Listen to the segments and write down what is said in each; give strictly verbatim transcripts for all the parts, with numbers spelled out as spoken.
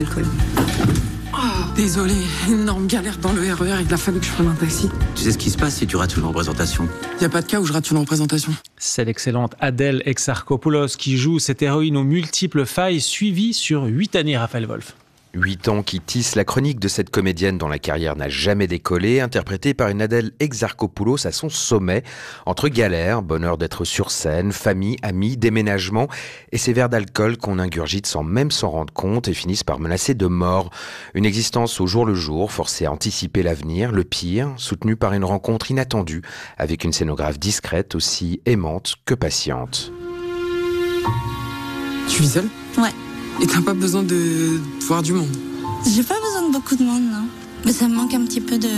Alcool. Oh, désolé, énorme galère dans le R E R, il a fallu que je prenne un taxi. Tu sais ce qui se passe si tu rates une représentation? Y a pas de cas où je rate une représentation. C'est l'excellente Adèle Exarchopoulos qui joue cette héroïne aux multiples failles, suivie sur huit années, Raphaël Wolf. Huit ans qui tissent la chronique de cette comédienne dont la carrière n'a jamais décollé, interprétée par une Adèle Exarchopoulos à son sommet, entre galères, bonheur d'être sur scène, famille, amis, déménagement et ces verres d'alcool qu'on ingurgite sans même s'en rendre compte et finissent par menacer de mort. Une existence au jour le jour, forcée à anticiper l'avenir, le pire, soutenue par une rencontre inattendue avec une scénographe discrète, aussi aimante que patiente. Tu vis seule? Ouais. Et t'as pas besoin de voir du monde? J'ai pas besoin de beaucoup de monde, non. Mais ça me manque un petit peu de...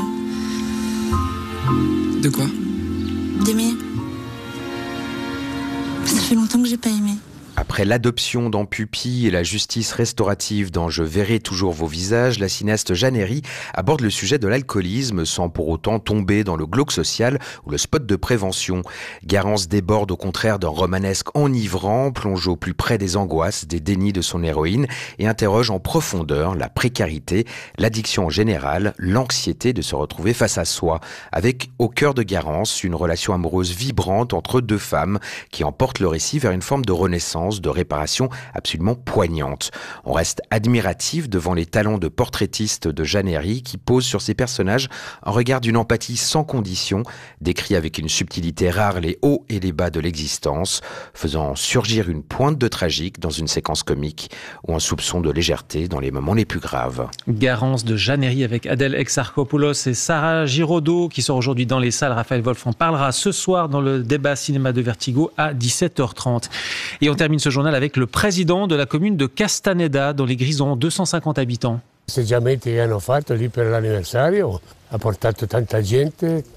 De quoi? d'aimer. Ça fait longtemps que j'ai pas aimé. Après l'adoption dans Pupille et la justice restaurative dans Je verrai toujours vos visages, la cinéaste Jeanne Herry aborde le sujet de l'alcoolisme sans pour autant tomber dans le glauque social ou le spot de prévention. Garance déborde au contraire d'un romanesque enivrant, plonge au plus près des angoisses, des dénis de son héroïne et interroge en profondeur la précarité, l'addiction en général, l'anxiété de se retrouver face à soi. Avec au cœur de Garance une relation amoureuse vibrante entre deux femmes qui emportent le récit vers une forme de renaissance, de réparation absolument poignante. On reste admiratif devant les talents de portraitiste de Jeanne Herry qui pose sur ses personnages un regard d'une empathie sans condition, décrit avec une subtilité rare les hauts et les bas de l'existence, faisant surgir une pointe de tragique dans une séquence comique ou un soupçon de légèreté dans les moments les plus graves. Garance de Jeanne Herry avec Adèle Exarchopoulos et Sarah Giraudot qui sort aujourd'hui dans les salles. Raphaël Wolf en parlera ce soir dans le débat cinéma de Vertigo à dix-sept heures trente. Et on termine ce journal avec le président de la commune de Castaneda, dans les Grisons, deux cent cinquante habitants. Festeggiamenti che hanno fatto lì per l'anniversario ha portato tanta gente.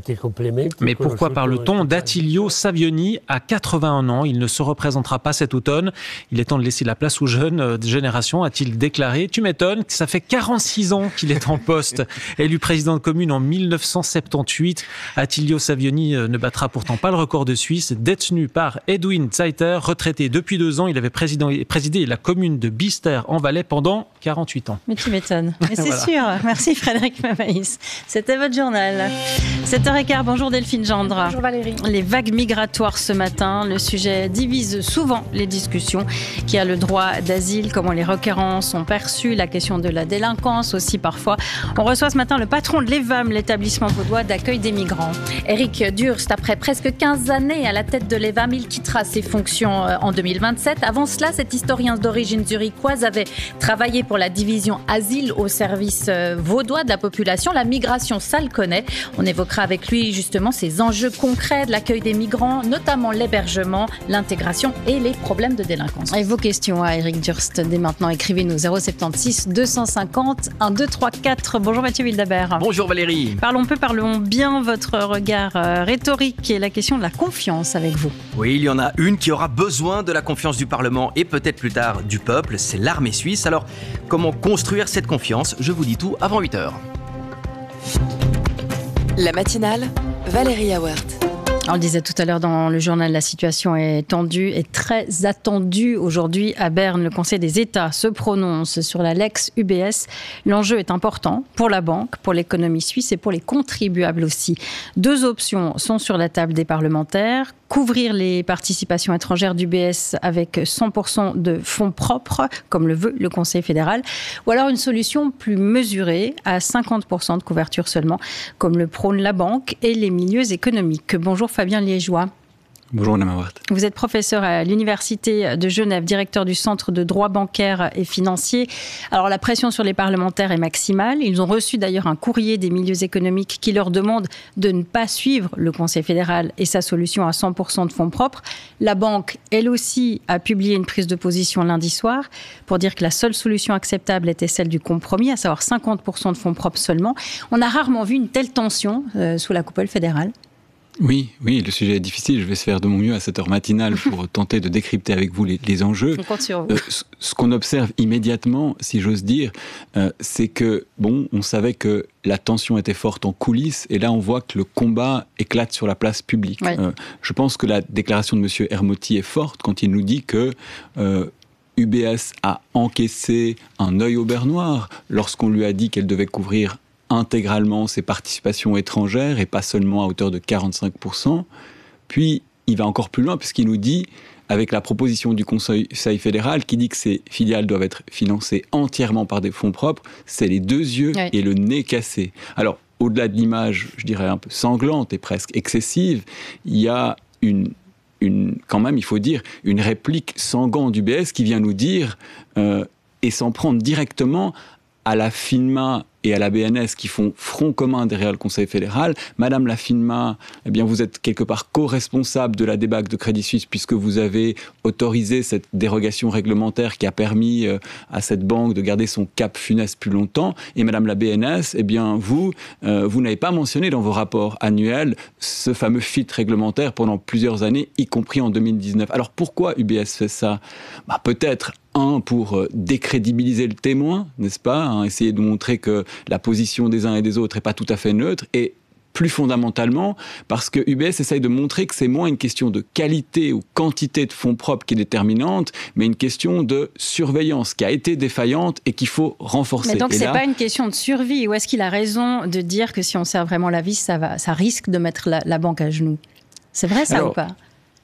Mais pourquoi parle-t-on d'Attilio Savioni à quatre-vingt-un ans? Il ne se représentera pas cet automne. Il est temps de laisser la place aux jeunes générations, a-t-il déclaré. Tu m'étonnes, ça fait quarante-six ans qu'il est en poste. Élu président de commune en mille neuf cent soixante-dix-huit, Attilio Savioni ne battra pourtant pas le record de Suisse. Détenu par Edwin Zeiter, retraité depuis deux ans, il avait présidé la commune de Bister en Valais pendant quarante-huit ans. Mais tu m'étonnes. Mais c'est voilà. sûr. Merci Frédéric Mamaïs. C'était votre journal. sept heures quinze, bonjour Delphine Gendre. Bonjour Valérie. Les vagues migratoires ce matin, le sujet divise souvent les discussions. Qui a le droit d'asile, comment les requérants sont perçus, la question de la délinquance aussi parfois. On reçoit ce matin le patron de l'E V A M, l'établissement vaudois d'accueil des migrants. Éric Durst, après presque quinze années à la tête de l'E V A M, il quittera ses fonctions en deux mille vingt-sept. Avant cela, cet historien d'origine zurichoise avait travaillé pour la division asile au service vaudois de la population. La migration, ça le connaît. On évoquera avec lui justement ces enjeux concrets de l'accueil des migrants, notamment l'hébergement, l'intégration et les problèmes de délinquance. Et vos questions à Éric Durst, dès maintenant, écrivez-nous zéro soixante-six deux cent cinquante mille deux cent trente-quatre. Bonjour Mathieu Wildabert. Bonjour Valérie. Parlons peu, parlons bien, votre regard euh, rhétorique et la question de la confiance avec vous. Oui, il y en a une qui aura besoin de la confiance du Parlement et peut-être plus tard du peuple, c'est l'armée suisse. Alors, comment construire cette confiance? Je vous dis tout avant huit heures. La matinale, Valérie Awert. On le disait tout à l'heure dans le journal, la situation est tendue et très attendue aujourd'hui à Berne. Le Conseil des États se prononce sur la Lex U B S. L'enjeu est important pour la banque, pour l'économie suisse et pour les contribuables aussi. Deux options sont sur la table des parlementaires. Couvrir les participations étrangères d'U B S avec cent pour cent de fonds propres, comme le veut le Conseil fédéral, ou alors une solution plus mesurée, à cinquante pour cent de couverture seulement, comme le prône la banque et les milieux économiques. Bonjour Fabien Liégeois. Bonjour Madame Awert. Vous êtes professeur à l'Université de Genève, directeur du Centre de droit bancaire et financier. Alors la pression sur les parlementaires est maximale. Ils ont reçu d'ailleurs un courrier des milieux économiques qui leur demande de ne pas suivre le Conseil fédéral et sa solution à cent pour cent de fonds propres. La banque, elle aussi, a publié une prise de position lundi soir pour dire que la seule solution acceptable était celle du compromis, à savoir cinquante pour cent de fonds propres seulement. On a rarement vu une telle tension euh, sous la coupole fédérale. Oui, oui, le sujet est difficile. Je vais se faire de mon mieux à cette heure matinale pour tenter de décrypter avec vous les, les enjeux. On compte sur vous. Euh, ce, ce qu'on observe immédiatement, si j'ose dire, euh, c'est que, bon, on savait que la tension était forte en coulisses, et là on voit que le combat éclate sur la place publique. Ouais. Euh, je pense que la déclaration de M. Ermotti est forte quand il nous dit que... Euh, U B S a encaissé un œil au beurre noir lorsqu'on lui a dit qu'elle devait couvrir intégralement ses participations étrangères et pas seulement à hauteur de quarante-cinq pour cent. Puis, il va encore plus loin puisqu'il nous dit, avec la proposition du Conseil fédéral qui dit que ces filiales doivent être financées entièrement par des fonds propres, c'est les deux yeux oui. et le nez cassé. Alors, au-delà de l'image, je dirais, un peu sanglante et presque excessive, il y a une... Une, quand même, il faut dire, une réplique sanglante d'U B S qui vient nous dire, euh, et s'en prendre directement à la FINMA et à la B N S qui font front commun derrière le Conseil fédéral. Madame la FINMA, eh bien, vous êtes quelque part co-responsable de la débâcle de Crédit Suisse puisque vous avez autorisé cette dérogation réglementaire qui a permis euh, à cette banque de garder son cap funeste plus longtemps. Et Madame la B N S, eh bien, vous, euh, vous n'avez pas mentionné dans vos rapports annuels ce fameux F I T réglementaire pendant plusieurs années, y compris en deux mille dix-neuf. Alors pourquoi U B S fait ça ? Bah, peut-être un, pour décrédibiliser le témoin, n'est-ce pas, hein, essayer de montrer que la position des uns et des autres n'est pas tout à fait neutre, et plus fondamentalement, parce que U B S essaye de montrer que c'est moins une question de qualité ou quantité de fonds propres qui est déterminante, mais une question de surveillance qui a été défaillante et qu'il faut renforcer. Mais donc, et c'est là, pas une question de survie. Ou est-ce qu'il a raison de dire que si on serre vraiment la vis, ça, va, ça risque de mettre la, la banque à genoux ? C'est vrai ça Alors, ou pas ?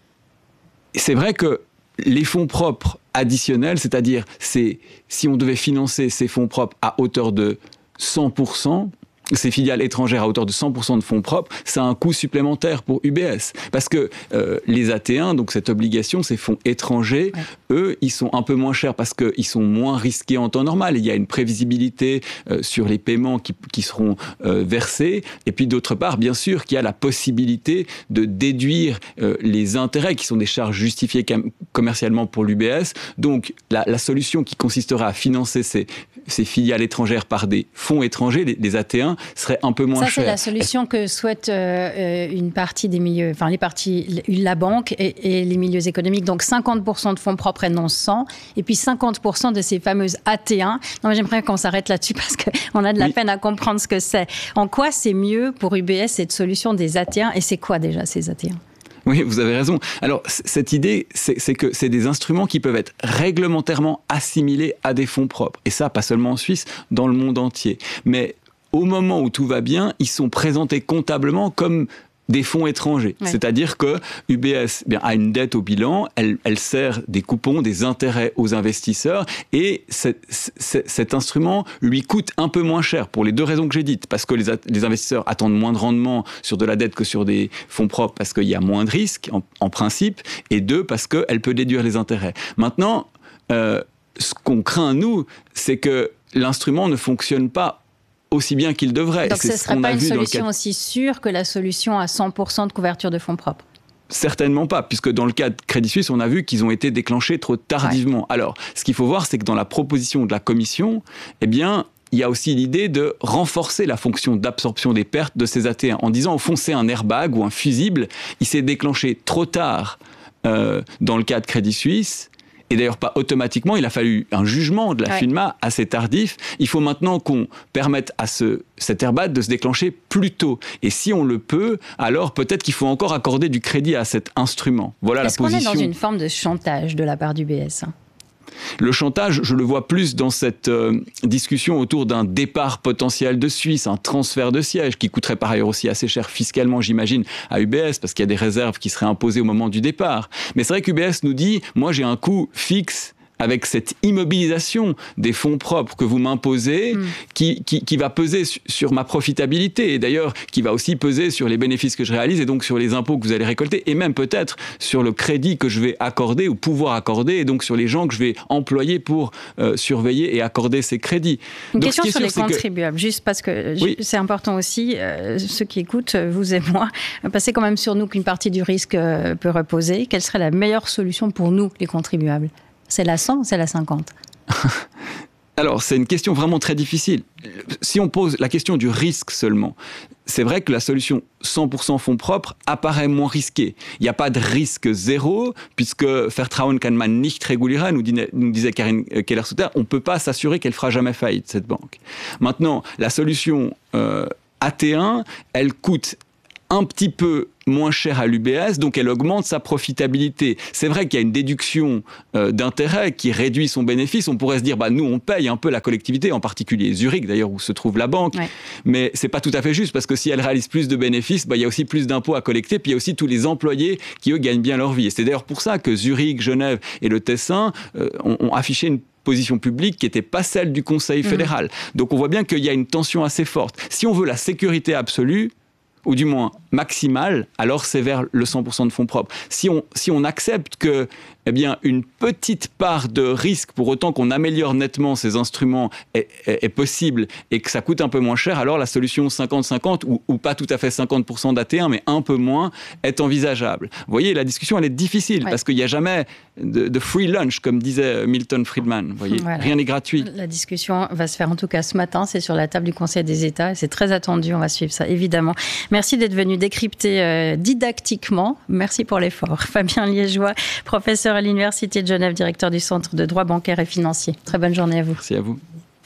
C'est vrai que les fonds propres additionnels, c'est-à-dire c'est, si on devait financer ces fonds propres à hauteur de cent pour cent, ces filiales étrangères à hauteur de cent pour cent de fonds propres, ça a un coût supplémentaire pour U B S. Parce que euh, les A T un, donc cette obligation, ces fonds étrangers, ouais. eux, ils sont un peu moins chers parce qu'ils sont moins risqués en temps normal. Il y a une prévisibilité euh, sur les paiements qui, qui seront euh, versés. Et puis d'autre part, bien sûr, qu'il y a la possibilité de déduire euh, les intérêts qui sont des charges justifiées com- commercialement pour l'U B S. Donc la, la solution qui consisterait à financer ces, ces filiales étrangères par des fonds étrangers, les, les A T un, serait un peu moins ça, cher. Ça, c'est la solution que souhaite euh, une partie des milieux, enfin les parties, la banque et, et les milieux économiques. Donc cinquante pour cent de fonds propres et non cent, et puis cinquante pour cent de ces fameuses A T un. Non, mais j'aimerais qu'on s'arrête là-dessus parce qu'on a de la oui. peine à comprendre ce que c'est. En quoi c'est mieux pour U B S cette solution des A T un, et c'est quoi déjà ces A T un ? Oui, vous avez raison. Alors, c- cette idée, c'est, c'est que c'est des instruments qui peuvent être réglementairement assimilés à des fonds propres. Et ça, pas seulement en Suisse, dans le monde entier. Mais au moment où tout va bien, ils sont présentés comptablement comme des fonds étrangers. Ouais. C'est-à-dire que U B S bien, a une dette au bilan, elle, elle sert des coupons, des intérêts aux investisseurs, et cet, cet, cet instrument lui coûte un peu moins cher pour les deux raisons que j'ai dites. Parce que les, les investisseurs attendent moins de rendement sur de la dette que sur des fonds propres, parce qu'il y a moins de risques en, en principe, et deux, parce qu'elle peut déduire les intérêts. Maintenant, euh, ce qu'on craint, nous, c'est que l'instrument ne fonctionne pas aussi bien qu'il devrait. Donc ce ne serait pas une solution cas... aussi sûre que la solution à cent pour cent de couverture de fonds propres ? Certainement pas, puisque dans le cas de Crédit Suisse, on a vu qu'ils ont été déclenchés trop tardivement. Ouais. Alors, ce qu'il faut voir, c'est que dans la proposition de la Commission, eh bien, il y a aussi l'idée de renforcer la fonction d'absorption des pertes de ces A T un, en disant, au fond, c'est un airbag ou un fusible, il s'est déclenché trop tard euh, dans le cas de Crédit Suisse. Et d'ailleurs, pas automatiquement, il a fallu un jugement de la ouais. FINMA assez tardif. Il faut maintenant qu'on permette à ce, cet airbag de se déclencher plus tôt. Et si on le peut, alors peut-être qu'il faut encore accorder du crédit à cet instrument. Voilà Est-ce la position. Est-ce qu'on est dans une forme de chantage de la part d'U B S ? Le chantage, je le vois plus dans cette euh, discussion autour d'un départ potentiel de Suisse, un transfert de siège qui coûterait par ailleurs aussi assez cher fiscalement, j'imagine, à U B S, parce qu'il y a des réserves qui seraient imposées au moment du départ. Mais c'est vrai qu'U B S nous dit, moi j'ai un coût fixe avec cette immobilisation des fonds propres que vous m'imposez, mmh. qui, qui, qui va peser su, sur ma profitabilité, et d'ailleurs qui va aussi peser sur les bénéfices que je réalise, et donc sur les impôts que vous allez récolter, et même peut-être sur le crédit que je vais accorder ou pouvoir accorder, et donc sur les gens que je vais employer pour euh, surveiller et accorder ces crédits. Une donc, question sur sûr, les contribuables, que... juste parce que oui. c'est important aussi, euh, ceux qui écoutent, vous et moi, passez quand même sur nous qu'une partie du risque euh, peut reposer. Quelle serait la meilleure solution pour nous, les contribuables ? C'est la cent ou c'est la cinquante ? Alors, c'est une question vraiment très difficile. Si on pose la question du risque seulement, c'est vrai que la solution cent pour cent fonds propres apparaît moins risquée. Il n'y a pas de risque zéro, puisque Vertrauen kann man nicht regulieren, nous, nous disait Karine Keller-Sutter, on ne peut pas s'assurer qu'elle fera jamais faillite, cette banque. Maintenant, la solution euh, A T un, elle coûte un petit peu moins cher à l'U B S, donc elle augmente sa profitabilité. C'est vrai qu'il y a une déduction euh, d'intérêt qui réduit son bénéfice. On pourrait se dire, bah, nous, on paye un peu la collectivité, en particulier Zurich, d'ailleurs, où se trouve la banque. Ouais. Mais c'est pas tout à fait juste, parce que si elle réalise plus de bénéfices, bah, il y a aussi plus d'impôts à collecter, puis il y a aussi tous les employés qui, eux, gagnent bien leur vie. Et c'est d'ailleurs pour ça que Zurich, Genève et le Tessin euh, ont, ont affiché une position publique qui n'était pas celle du Conseil fédéral. Mmh. Donc on voit bien qu'il y a une tension assez forte. Si on veut la sécurité absolue, ou du moins maximale, alors c'est vers le cent pour cent de fonds propres. Si on, si on accepte que, eh bien, une petite part de risque, pour autant qu'on améliore nettement ces instruments, est, est, est possible et que ça coûte un peu moins cher, alors la solution cinquante cinquante, ou, ou pas tout à fait cinquante pour cent d'A T un, mais un peu moins, est envisageable. Vous voyez, la discussion, elle est difficile, ouais. parce qu'il n'y a jamais de, de free lunch, comme disait Milton Friedman. Vous voyez, voilà. Rien n'est gratuit. La discussion va se faire en tout cas ce matin, c'est sur la table du Conseil des États, et c'est très attendu, on va suivre ça, évidemment. Merci d'être venu décrypter euh, didactiquement. Merci pour l'effort. Fabien Liégeois, professeur à l'Université de Genève, directeur du Centre de droit bancaire et financier. Très bonne journée à vous. Merci à vous.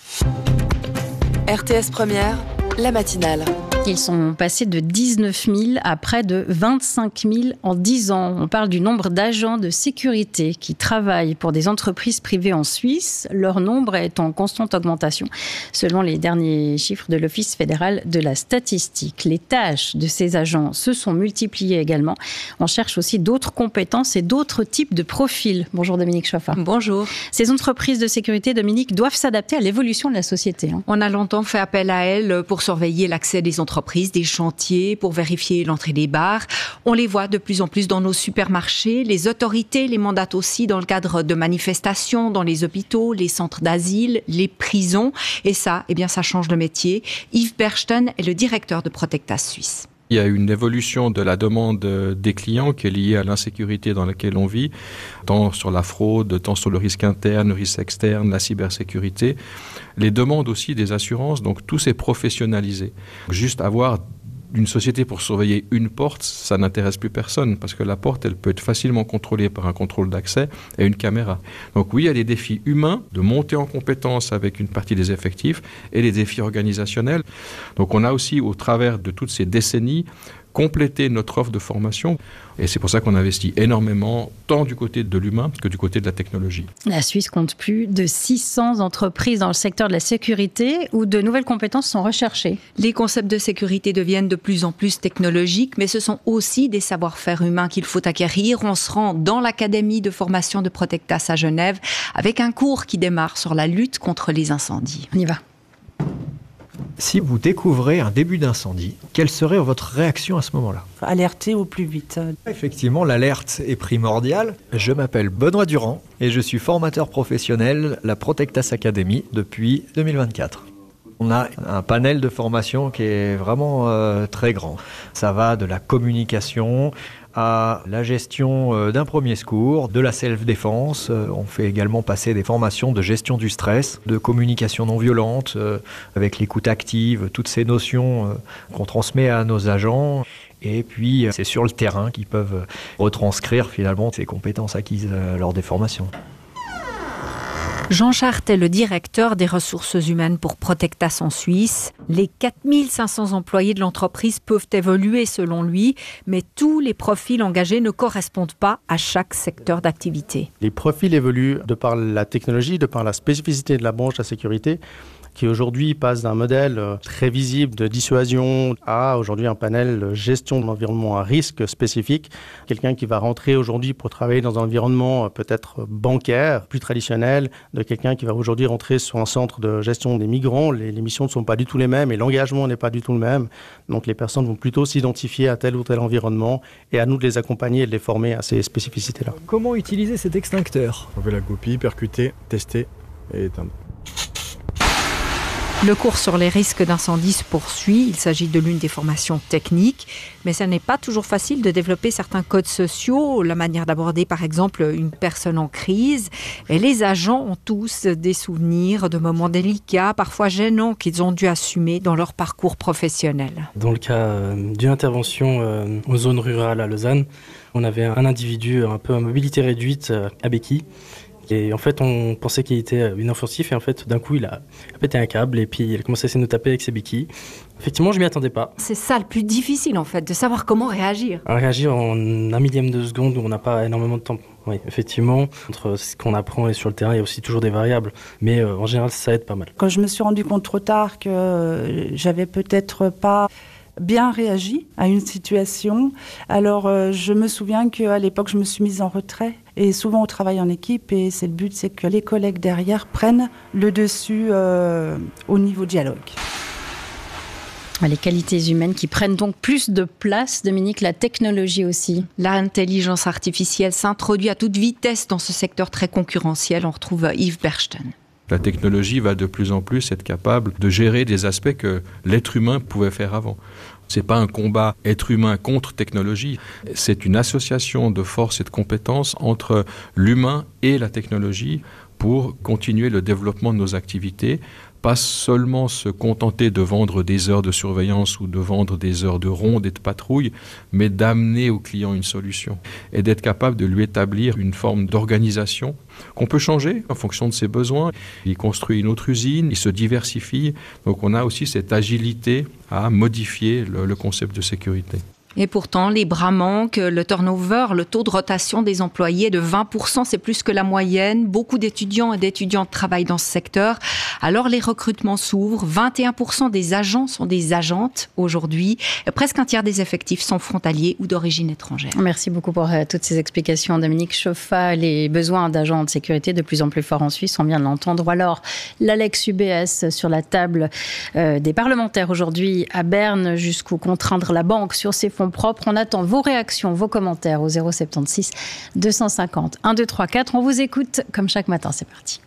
R T S Première, la matinale. Ils sont passés de dix-neuf mille à près de vingt-cinq mille en dix ans. On parle du nombre d'agents de sécurité qui travaillent pour des entreprises privées en Suisse. Leur nombre est en constante augmentation, selon les derniers chiffres de l'Office fédéral de la statistique. Les tâches de ces agents se sont multipliées également. On cherche aussi d'autres compétences et d'autres types de profils. Bonjour Dominique Chauffa. Bonjour. Ces entreprises de sécurité, Dominique, doivent s'adapter à l'évolution de la société. Hein. On a longtemps fait appel à elles pour surveiller l'accès des entreprises entreprises, des chantiers pour vérifier l'entrée des bars. On les voit de plus en plus dans nos supermarchés. Les autorités les mandatent aussi dans le cadre de manifestations, dans les hôpitaux, les centres d'asile, les prisons. Et ça, eh bien, ça change de métier. Yves Berchten est le directeur de Protectas Suisse. Il y a une évolution de la demande des clients qui est liée à l'insécurité dans laquelle on vit, tant sur la fraude, tant sur le risque interne, le risque externe, la cybersécurité. Les demandes aussi des assurances, donc tout s'est professionnalisé. Juste avoir une société pour surveiller une porte, ça n'intéresse plus personne parce que la porte, elle peut être facilement contrôlée par un contrôle d'accès et une caméra. Donc oui, il y a des défis humains de monter en compétence avec une partie des effectifs et les défis organisationnels. Donc on a aussi, au travers de toutes ces décennies, compléter notre offre de formation. Et c'est pour ça qu'on investit énormément, tant du côté de l'humain que du côté de la technologie. La Suisse compte plus de six cents entreprises dans le secteur de la sécurité où de nouvelles compétences sont recherchées. Les concepts de sécurité deviennent de plus en plus technologiques, mais ce sont aussi des savoir-faire humains qu'il faut acquérir. On se rend dans l'académie de formation de Protectas à Genève avec un cours qui démarre sur la lutte contre les incendies. On y va. Si vous découvrez un début d'incendie, quelle serait votre réaction à ce moment-là ? Alerter au plus vite. Effectivement, l'alerte est primordiale. Je m'appelle Benoît Durand et je suis formateur professionnel à la Protectas Academy depuis deux mille vingt-quatre. On a un panel de formation qui est vraiment euh, très grand. Ça va de la communication à la gestion d'un premier secours, de la self-défense. On fait également passer des formations de gestion du stress, de communication non violente, avec l'écoute active, toutes ces notions qu'on transmet à nos agents. Et puis, c'est sur le terrain qu'ils peuvent retranscrire finalement ces compétences acquises lors des formations. Jean Chart est le directeur des ressources humaines pour Protectas en Suisse. Les quatre mille cinq cents employés de l'entreprise peuvent évoluer selon lui, mais tous les profils engagés ne correspondent pas à chaque secteur d'activité. Les profils évoluent de par la technologie, de par la spécificité de la branche de la sécurité, qui aujourd'hui passe d'un modèle très visible de dissuasion à aujourd'hui un panel de gestion de l'environnement à risque spécifique. Quelqu'un qui va rentrer aujourd'hui pour travailler dans un environnement peut-être bancaire, plus traditionnel, de quelqu'un qui va aujourd'hui rentrer sur un centre de gestion des migrants. Les, les missions ne sont pas du tout les mêmes et l'engagement n'est pas du tout le même. Donc les personnes vont plutôt s'identifier à tel ou tel environnement et à nous de les accompagner et de les former à ces spécificités-là. Comment utiliser cet extincteur ? On veut la copie, percuter, tester et éteindre. Le cours sur les risques d'incendie se poursuit. Il s'agit de l'une des formations techniques, mais ça n'est pas toujours facile de développer certains codes sociaux, la manière d'aborder par exemple une personne en crise. Et les agents ont tous des souvenirs de moments délicats, parfois gênants, qu'ils ont dû assumer dans leur parcours professionnel. Dans le cas euh, d'une intervention euh, aux zones rurales à Lausanne, on avait un individu un peu à mobilité réduite, euh, à béquille, Et en fait, on pensait qu'il était inoffensif et en fait, d'un coup, il a pété un câble et puis il a commencé à essayer de nous taper avec ses béquilles. Effectivement, je m'y attendais pas. C'est ça le plus difficile en fait, de savoir comment réagir. À réagir en un millième de seconde où on n'a pas énormément de temps. Oui, effectivement, entre ce qu'on apprend et sur le terrain, il y a aussi toujours des variables. Mais euh, en général, ça aide pas mal. Quand je me suis rendu compte trop tard que euh, j'avais peut-être pas bien réagi à une situation, alors euh, je me souviens qu'à l'époque, je me suis mise en retrait. Et souvent, on travaille en équipe et c'est le but, c'est que les collègues derrière prennent le dessus euh, au niveau dialogue. Les qualités humaines qui prennent donc plus de place, Dominique, la technologie aussi. L'intelligence artificielle s'introduit à toute vitesse dans ce secteur très concurrentiel. On retrouve Yves Berchten. La technologie va de plus en plus être capable de gérer des aspects que l'être humain pouvait faire avant. C'est pas un combat être humain contre technologie, c'est une association de forces et de compétences entre l'humain et la technologie pour continuer le développement de nos activités. Pas seulement se contenter de vendre des heures de surveillance ou de vendre des heures de ronde et de patrouille, mais d'amener au client une solution et d'être capable de lui établir une forme d'organisation qu'on peut changer en fonction de ses besoins. Il construit une autre usine, il se diversifie, donc on a aussi cette agilité à modifier le, le concept de sécurité. Et pourtant, les bras manquent, le turnover, le taux de rotation des employés de vingt pour cent, c'est plus que la moyenne. Beaucoup d'étudiants et d'étudiantes travaillent dans ce secteur. Alors les recrutements s'ouvrent. vingt et un pour cent des agents sont des agentes aujourd'hui. Presque un tiers des effectifs sont frontaliers ou d'origine étrangère. Merci beaucoup pour euh, toutes ces explications, Dominique Chauffat. Les besoins d'agents de sécurité de plus en plus forts en Suisse, on vient de l'entendre. Alors, l'Alex U B S sur la table euh, des parlementaires aujourd'hui à Berne, jusqu'où contraindre la banque sur ses fonds propres. On attend vos réactions, vos commentaires au zéro soixante-seize deux cent cinquante un deux trois quatre. On vous écoute comme chaque matin. C'est parti.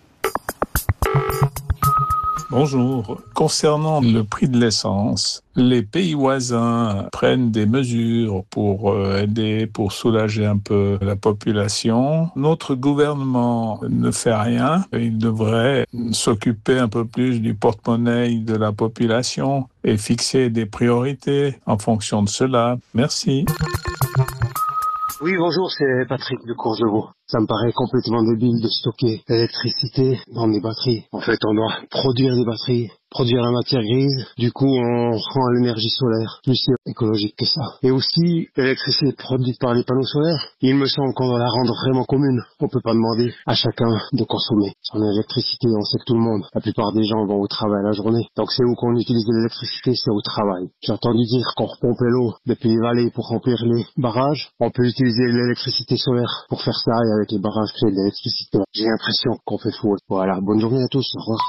Bonjour. Concernant le prix de l'essence, les pays voisins prennent des mesures pour aider, pour soulager un peu la population. Notre gouvernement ne fait rien. Il devrait s'occuper un peu plus du porte-monnaie de la population et fixer des priorités en fonction de cela. Merci. Oui, bonjour, c'est Patrick de Courgevaux. Ça me paraît complètement débile de stocker l'électricité dans des batteries. En fait, on doit produire des batteries, produire la matière grise. Du coup, on rend l'énergie solaire plus écologique que ça. Et aussi, l'électricité produite par les panneaux solaires, il me semble qu'on doit la rendre vraiment commune. On peut pas demander à chacun de consommer son électricité. On sait que tout le monde, la plupart des gens vont au travail la journée. Donc c'est où qu'on utilise de l'électricité, c'est au travail. J'ai entendu dire qu'on repompait l'eau depuis les vallées pour remplir les barrages. On peut utiliser l'électricité solaire pour faire ça et avec les barrages créer de l'électricité. J'ai l'impression qu'on fait faux. Voilà, bonne journée à tous, au revoir.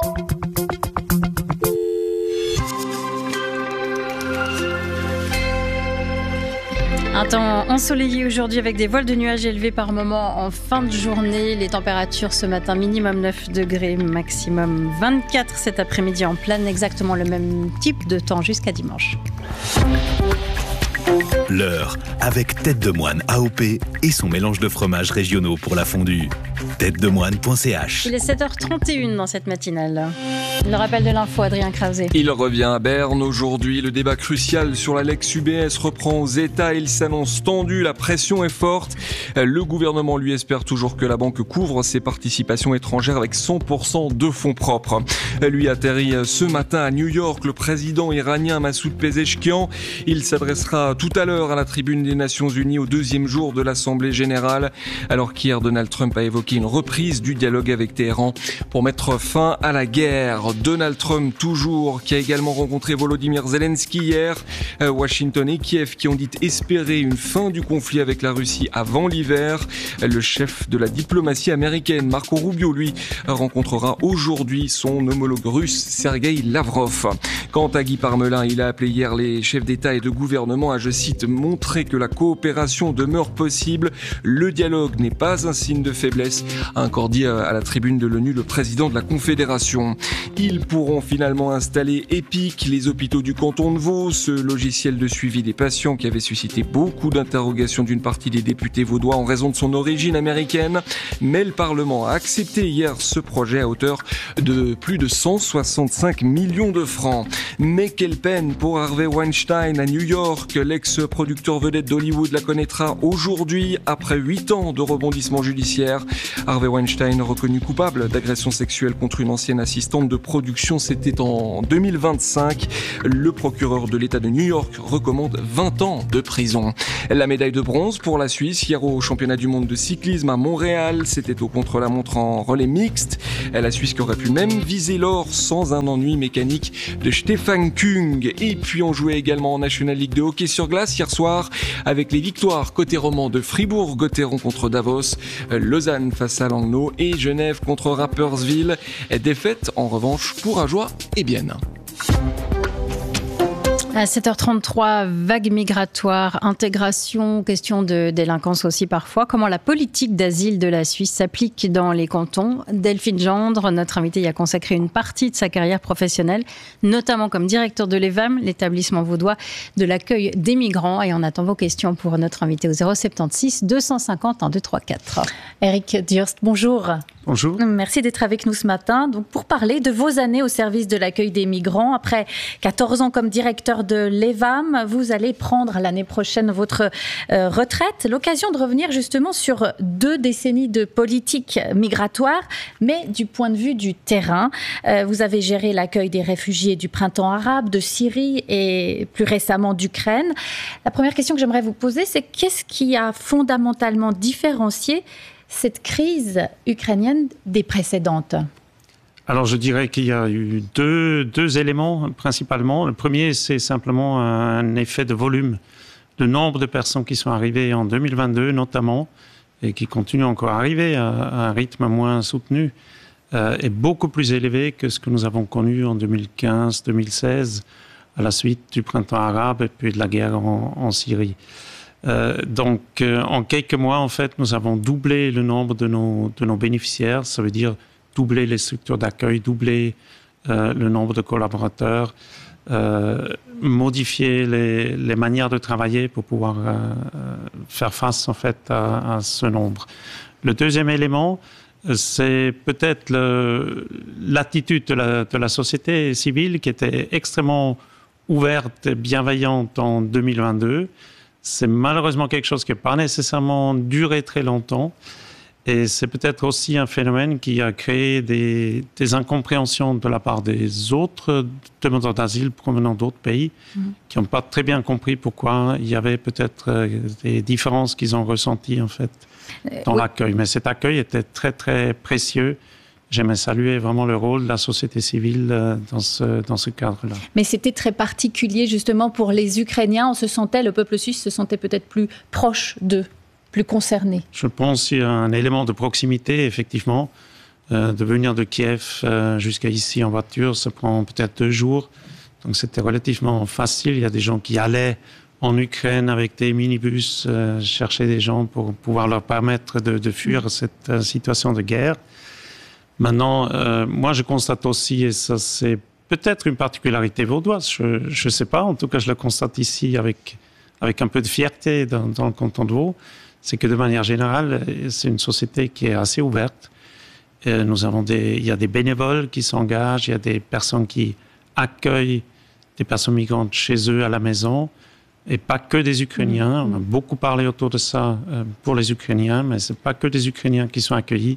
Un temps ensoleillé aujourd'hui avec des voiles de nuages élevés par moment en fin de journée. Les températures ce matin, minimum neuf degrés, maximum vingt-quatre cet après-midi en pleine. Exactement le même type de temps jusqu'à dimanche. L'heure avec Tête de Moine A O P et son mélange de fromages régionaux pour la fondue. tête de moine point c h. Il est sept heures trente et une dans cette matinale. Le rappel de l'info, Adrien Krause. Il revient à Berne aujourd'hui. Le débat crucial sur l'Alex U B S reprend aux États. Il s'annonce tendu, la pression est forte. Le gouvernement lui espère toujours que la banque couvre ses participations étrangères avec cent pour cent de fonds propres. Lui atterrit ce matin à New York, le président iranien Massoud Pezeshkian. Il s'adressera tout à l'heure à la tribune des Nations Unies au deuxième jour de l'Assemblée générale, alors qu'hier Donald Trump a évoqué une reprise du dialogue avec Téhéran pour mettre fin à la guerre. Donald Trump toujours, qui a également rencontré Volodymyr Zelensky hier. Washington et Kiev qui ont dit espérer une fin du conflit avec la Russie avant l'hiver. Le chef de la diplomatie américaine, Marco Rubio, lui, rencontrera aujourd'hui son homologue russe, Sergueï Lavrov. Quant à Guy Parmelin, il a appelé hier les chefs d'État et de gouvernement à, je cite, montrer que la coopération demeure possible. Le dialogue n'est pas un signe de faiblesse, a encore dit à la tribune de l'ONU le président de la Confédération. Ils pourront finalement installer EPIC, les hôpitaux du canton de Vaud, ce logiciel de suivi des patients qui avait suscité beaucoup d'interrogations d'une partie des députés vaudois en raison de son origine américaine. Mais le Parlement a accepté hier ce projet à hauteur de plus de cent soixante-cinq millions de francs. Mais quelle peine pour Harvey Weinstein à New York. L'ex-producteur vedette d'Hollywood la connaîtra aujourd'hui après huit ans de rebondissement judiciaire. Harvey Weinstein, reconnu coupable d'agression sexuelle contre une ancienne assistante de production, c'était en deux mille vingt-cinq. Le procureur de l'État de New York recommande vingt ans de prison. La médaille de bronze pour la Suisse hier au championnat du monde de cyclisme à Montréal. C'était au contre-la-montre en relais mixte. La Suisse qui aurait pu même viser l'or sans un ennui mécanique de Stefan Kung. Et puis on jouait également en National League de hockey sur glace hier soir avec les victoires côté roman de Fribourg-Gotteron contre Davos, Lausanne face à Langnau et Genève contre Rapperswil. Défaite en revanche pour Ajoie et Bienne. À sept heures trente-trois, vague migratoire, intégration, question de délinquance aussi parfois. Comment la politique d'asile de la Suisse s'applique dans les cantons? Delphine Gendre, notre invitée, y a consacré une partie de sa carrière professionnelle, notamment comme directeur de l'E V A M, l'établissement vaudois de l'accueil des migrants. Et on attend vos questions pour notre invité au zéro sept six deux cent cinquante un deux trois quatre. Eric Durst, bonjour. Bonjour. Merci d'être avec nous ce matin. Donc, pour parler de vos années au service de l'accueil des migrants, après quatorze ans comme directeur de l'E V A M, vous allez prendre l'année prochaine votre euh, retraite. L'occasion de revenir justement sur deux décennies de politique migratoire, mais du point de vue du terrain. Euh, vous avez géré l'accueil des réfugiés du printemps arabe, de Syrie et plus récemment d'Ukraine. La première question que j'aimerais vous poser, c'est qu'est-ce qui a fondamentalement différencié cette crise ukrainienne des précédentes? Alors je dirais qu'il y a eu deux, deux éléments principalement. Le premier, c'est simplement un effet de volume. Le nombre de personnes qui sont arrivées en deux mille vingt-deux notamment, et qui continuent encore à arriver à, à un rythme moins soutenu, euh, est beaucoup plus élevé que ce que nous avons connu en deux mille quinze deux mille seize, à la suite du printemps arabe et puis de la guerre en, en Syrie. Euh, donc, euh, en quelques mois, en fait, nous avons doublé le nombre de nos, de nos bénéficiaires. Ça veut dire doubler les structures d'accueil, doubler euh, le nombre de collaborateurs, euh, modifier les, les manières de travailler pour pouvoir euh, faire face, en fait, à, à ce nombre. Le deuxième élément, c'est peut-être le, l'attitude de la, de la société civile qui était extrêmement ouverte et bienveillante en deux mille vingt-deux. C'est malheureusement quelque chose qui n'a pas nécessairement duré très longtemps. Et c'est peut-être aussi un phénomène qui a créé des, des incompréhensions de la part des autres demandeurs d'asile provenant d'autres pays, mmh. qui n'ont pas très bien compris pourquoi il y avait peut-être des différences qu'ils ont ressenties en fait dans euh, l'accueil. Oui. Mais cet accueil était très très précieux. J'aimerais saluer vraiment le rôle de la société civile dans ce, dans ce cadre-là. Mais c'était très particulier justement pour les Ukrainiens. On se sentait, le peuple suisse se sentait peut-être plus proche d'eux, plus concerné. Je pense qu'il y a un élément de proximité, effectivement. Euh, de venir de Kiev euh, jusqu'à ici en voiture, ça prend peut-être deux jours. Donc c'était relativement facile. Il y a des gens qui allaient en Ukraine avec des minibus euh, chercher des gens pour pouvoir leur permettre de, de fuir cette euh, situation de guerre. Maintenant, euh, moi, je constate aussi, et ça, c'est peut-être une particularité vaudoise, je ne sais pas, en tout cas, je le constate ici avec, avec un peu de fierté dans, dans le canton de Vaud, c'est que de manière générale, c'est une société qui est assez ouverte. Et nous avons des, il y a des bénévoles qui s'engagent, il y a des personnes qui accueillent des personnes migrantes chez eux à la maison, et pas que des Ukrainiens. On a beaucoup parlé autour de ça euh, pour les Ukrainiens, mais ce n'est pas que des Ukrainiens qui sont accueillis.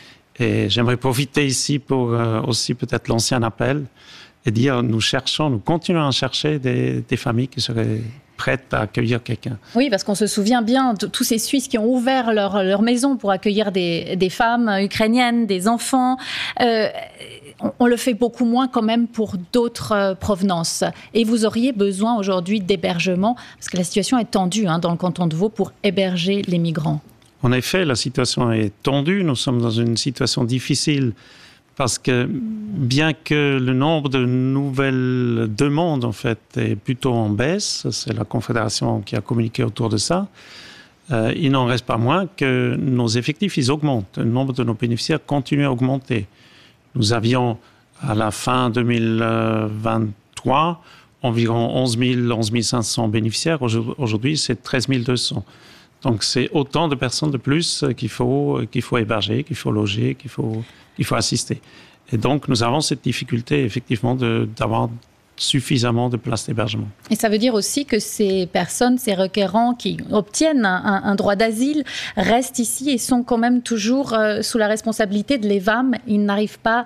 Et j'aimerais profiter ici pour euh, aussi peut-être lancer un appel et dire nous cherchons, nous continuons à chercher des, des familles qui seraient prêtes à accueillir quelqu'un. Oui, parce qu'on se souvient bien de tous ces Suisses qui ont ouvert leur, leur maison pour accueillir des, des femmes ukrainiennes, des enfants. Euh, on, on le fait beaucoup moins quand même pour d'autres euh, provenances. Et vous auriez besoin aujourd'hui d'hébergement, parce que la situation est tendue hein, dans le canton de Vaud pour héberger les migrants. En effet, la situation est tendue. Nous sommes dans une situation difficile parce que bien que le nombre de nouvelles demandes en fait est plutôt en baisse, c'est la Confédération qui a communiqué autour de ça, euh, il n'en reste pas moins que nos effectifs ils augmentent. Le nombre de nos bénéficiaires continue à augmenter. Nous avions à la fin deux mille vingt-trois environ onze mille, onze mille cinq cents bénéficiaires. Aujourd'hui, c'est treize mille deux cents. Donc, c'est autant de personnes de plus qu'il faut, qu'il faut héberger, qu'il faut loger, qu'il faut, qu'il faut assister. Et donc, nous avons cette difficulté, effectivement, de, d'avoir suffisamment de places d'hébergement. Et ça veut dire aussi que ces personnes, ces requérants qui obtiennent un, un droit d'asile restent ici et sont quand même toujours euh, sous la responsabilité de l'E V A M. Ils n'arrivent pas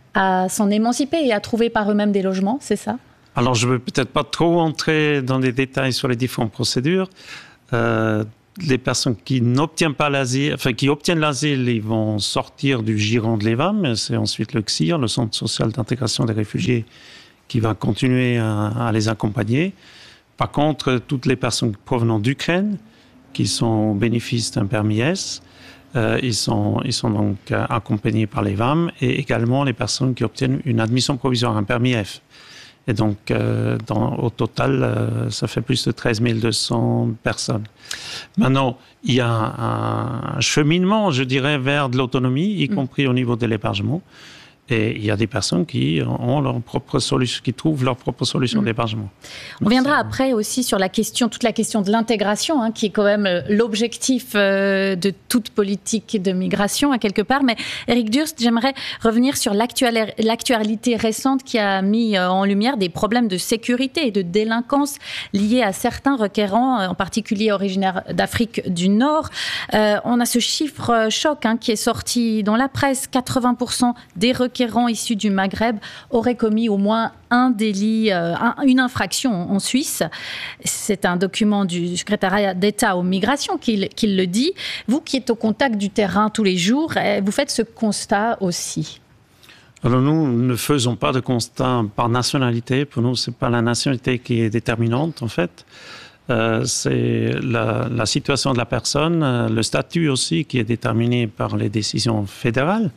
à s'en émanciper et à trouver par eux-mêmes des logements, c'est ça ? Alors, je ne veux peut-être pas trop entrer dans les détails sur les différentes procédures. Euh, les personnes qui n'obtiennent pas l'asile, enfin qui obtiennent l'asile, ils vont sortir du giron de l'E V A M. C'est ensuite le C I R, le Centre social d'intégration des réfugiés, qui va continuer à, à les accompagner. Par contre, toutes les personnes provenant d'Ukraine, qui sont au bénéfice d'un permis S, euh, ils, sont, ils sont donc euh, accompagnés par l'E V A M, et également les personnes qui obtiennent une admission provisoire, un permis F. Et donc, euh, dans, au total, euh, ça fait plus de treize mille deux cents personnes. Maintenant, il y a un, un cheminement, je dirais, vers de l'autonomie, y mmh. compris au niveau de l'hébergement. Et il y a des personnes qui ont leur propre solution, qui trouvent leur propre solution mmh. d'hébergement. On Donc, viendra c'est... après aussi sur la question, toute la question de l'intégration, hein, qui est quand même l'objectif euh, de toute politique de migration, à quelque part. Mais Eric Durst, j'aimerais revenir sur l'actuali- l'actualité récente qui a mis en lumière des problèmes de sécurité et de délinquance liés à certains requérants, en particulier originaires d'Afrique du Nord. Euh, on a ce chiffre choc hein, qui est sorti dans la presse. quatre-vingts pour cent des requérants issus du Maghreb auraient commis au moins un délit, euh, un, une infraction en Suisse. C'est un document du secrétariat d'État aux migrations qui, qui le dit. Vous qui êtes au contact du terrain tous les jours, vous faites ce constat aussi. Alors nous ne faisons pas de constat par nationalité. Pour nous, ce n'est pas la nationalité qui est déterminante en fait. Euh, c'est la, la situation de la personne, euh, le statut aussi qui est déterminé par les décisions fédérales.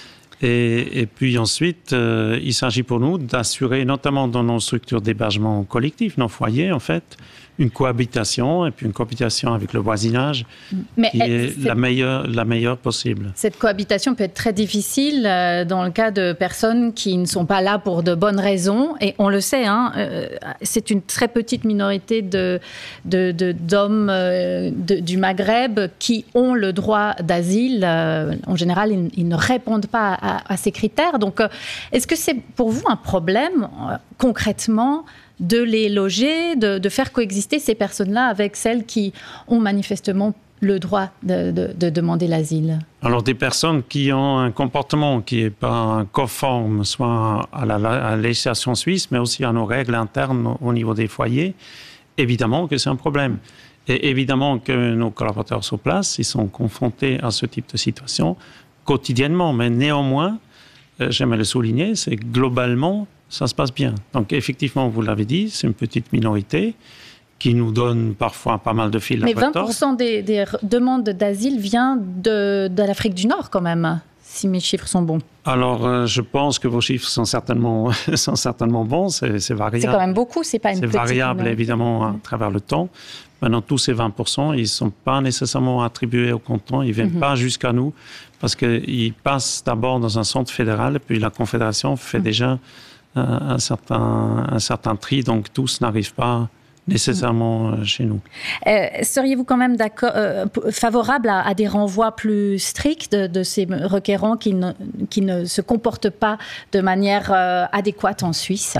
Et, et puis ensuite, euh, il s'agit pour nous d'assurer, notamment dans nos structures d'hébergement collectif, nos foyers en fait, une cohabitation et puis une cohabitation avec le voisinage Mais qui est, est la meilleure, la meilleure possible. Cette cohabitation peut être très difficile euh, dans le cas de personnes qui ne sont pas là pour de bonnes raisons. Et on le sait, hein, euh, c'est une très petite minorité de, de, de, d'hommes euh, de, du Maghreb qui ont le droit d'asile. Euh, en général, ils, ils ne répondent pas à, à ces critères. Donc, euh, est-ce que c'est pour vous un problème, euh, concrètement, de les loger, de, de faire coexister ces personnes-là avec celles qui ont manifestement le droit de, de, de demander l'asile? Alors, des personnes qui ont un comportement qui n'est pas conforme, soit à la, à la législation suisse, mais aussi à nos règles internes au niveau des foyers, évidemment que c'est un problème. Et évidemment que nos collaborateurs sur place, ils sont confrontés à ce type de situation quotidiennement. Mais néanmoins, j'aimerais le souligner, c'est que globalement, ça se passe bien. Donc effectivement, vous l'avez dit, c'est une petite minorité qui nous donne parfois pas mal de fil à retordre. Mais vingt pour cent des, des demandes d'asile vient de, de l'Afrique du Nord quand même, si mes chiffres sont bons. Alors, euh, je pense que vos chiffres sont certainement, sont certainement bons, c'est, c'est variable. C'est quand même beaucoup, c'est pas une c'est petite minorité. C'est variable, évidemment, à travers le temps. Maintenant, tous ces vingt pour cent, ils ne sont pas nécessairement attribués au canton, ils ne viennent mm-hmm. pas jusqu'à nous, parce qu'ils passent d'abord dans un centre fédéral, et puis la Confédération fait mm-hmm. déjà un certain, un certain tri, donc tous n'arrivent pas nécessairement mmh. chez nous. Euh, seriez-vous quand même d'accord, euh, favorable à, à des renvois plus stricts de, de ces requérants qui ne, qui ne se comportent pas de manière euh, adéquate en Suisse?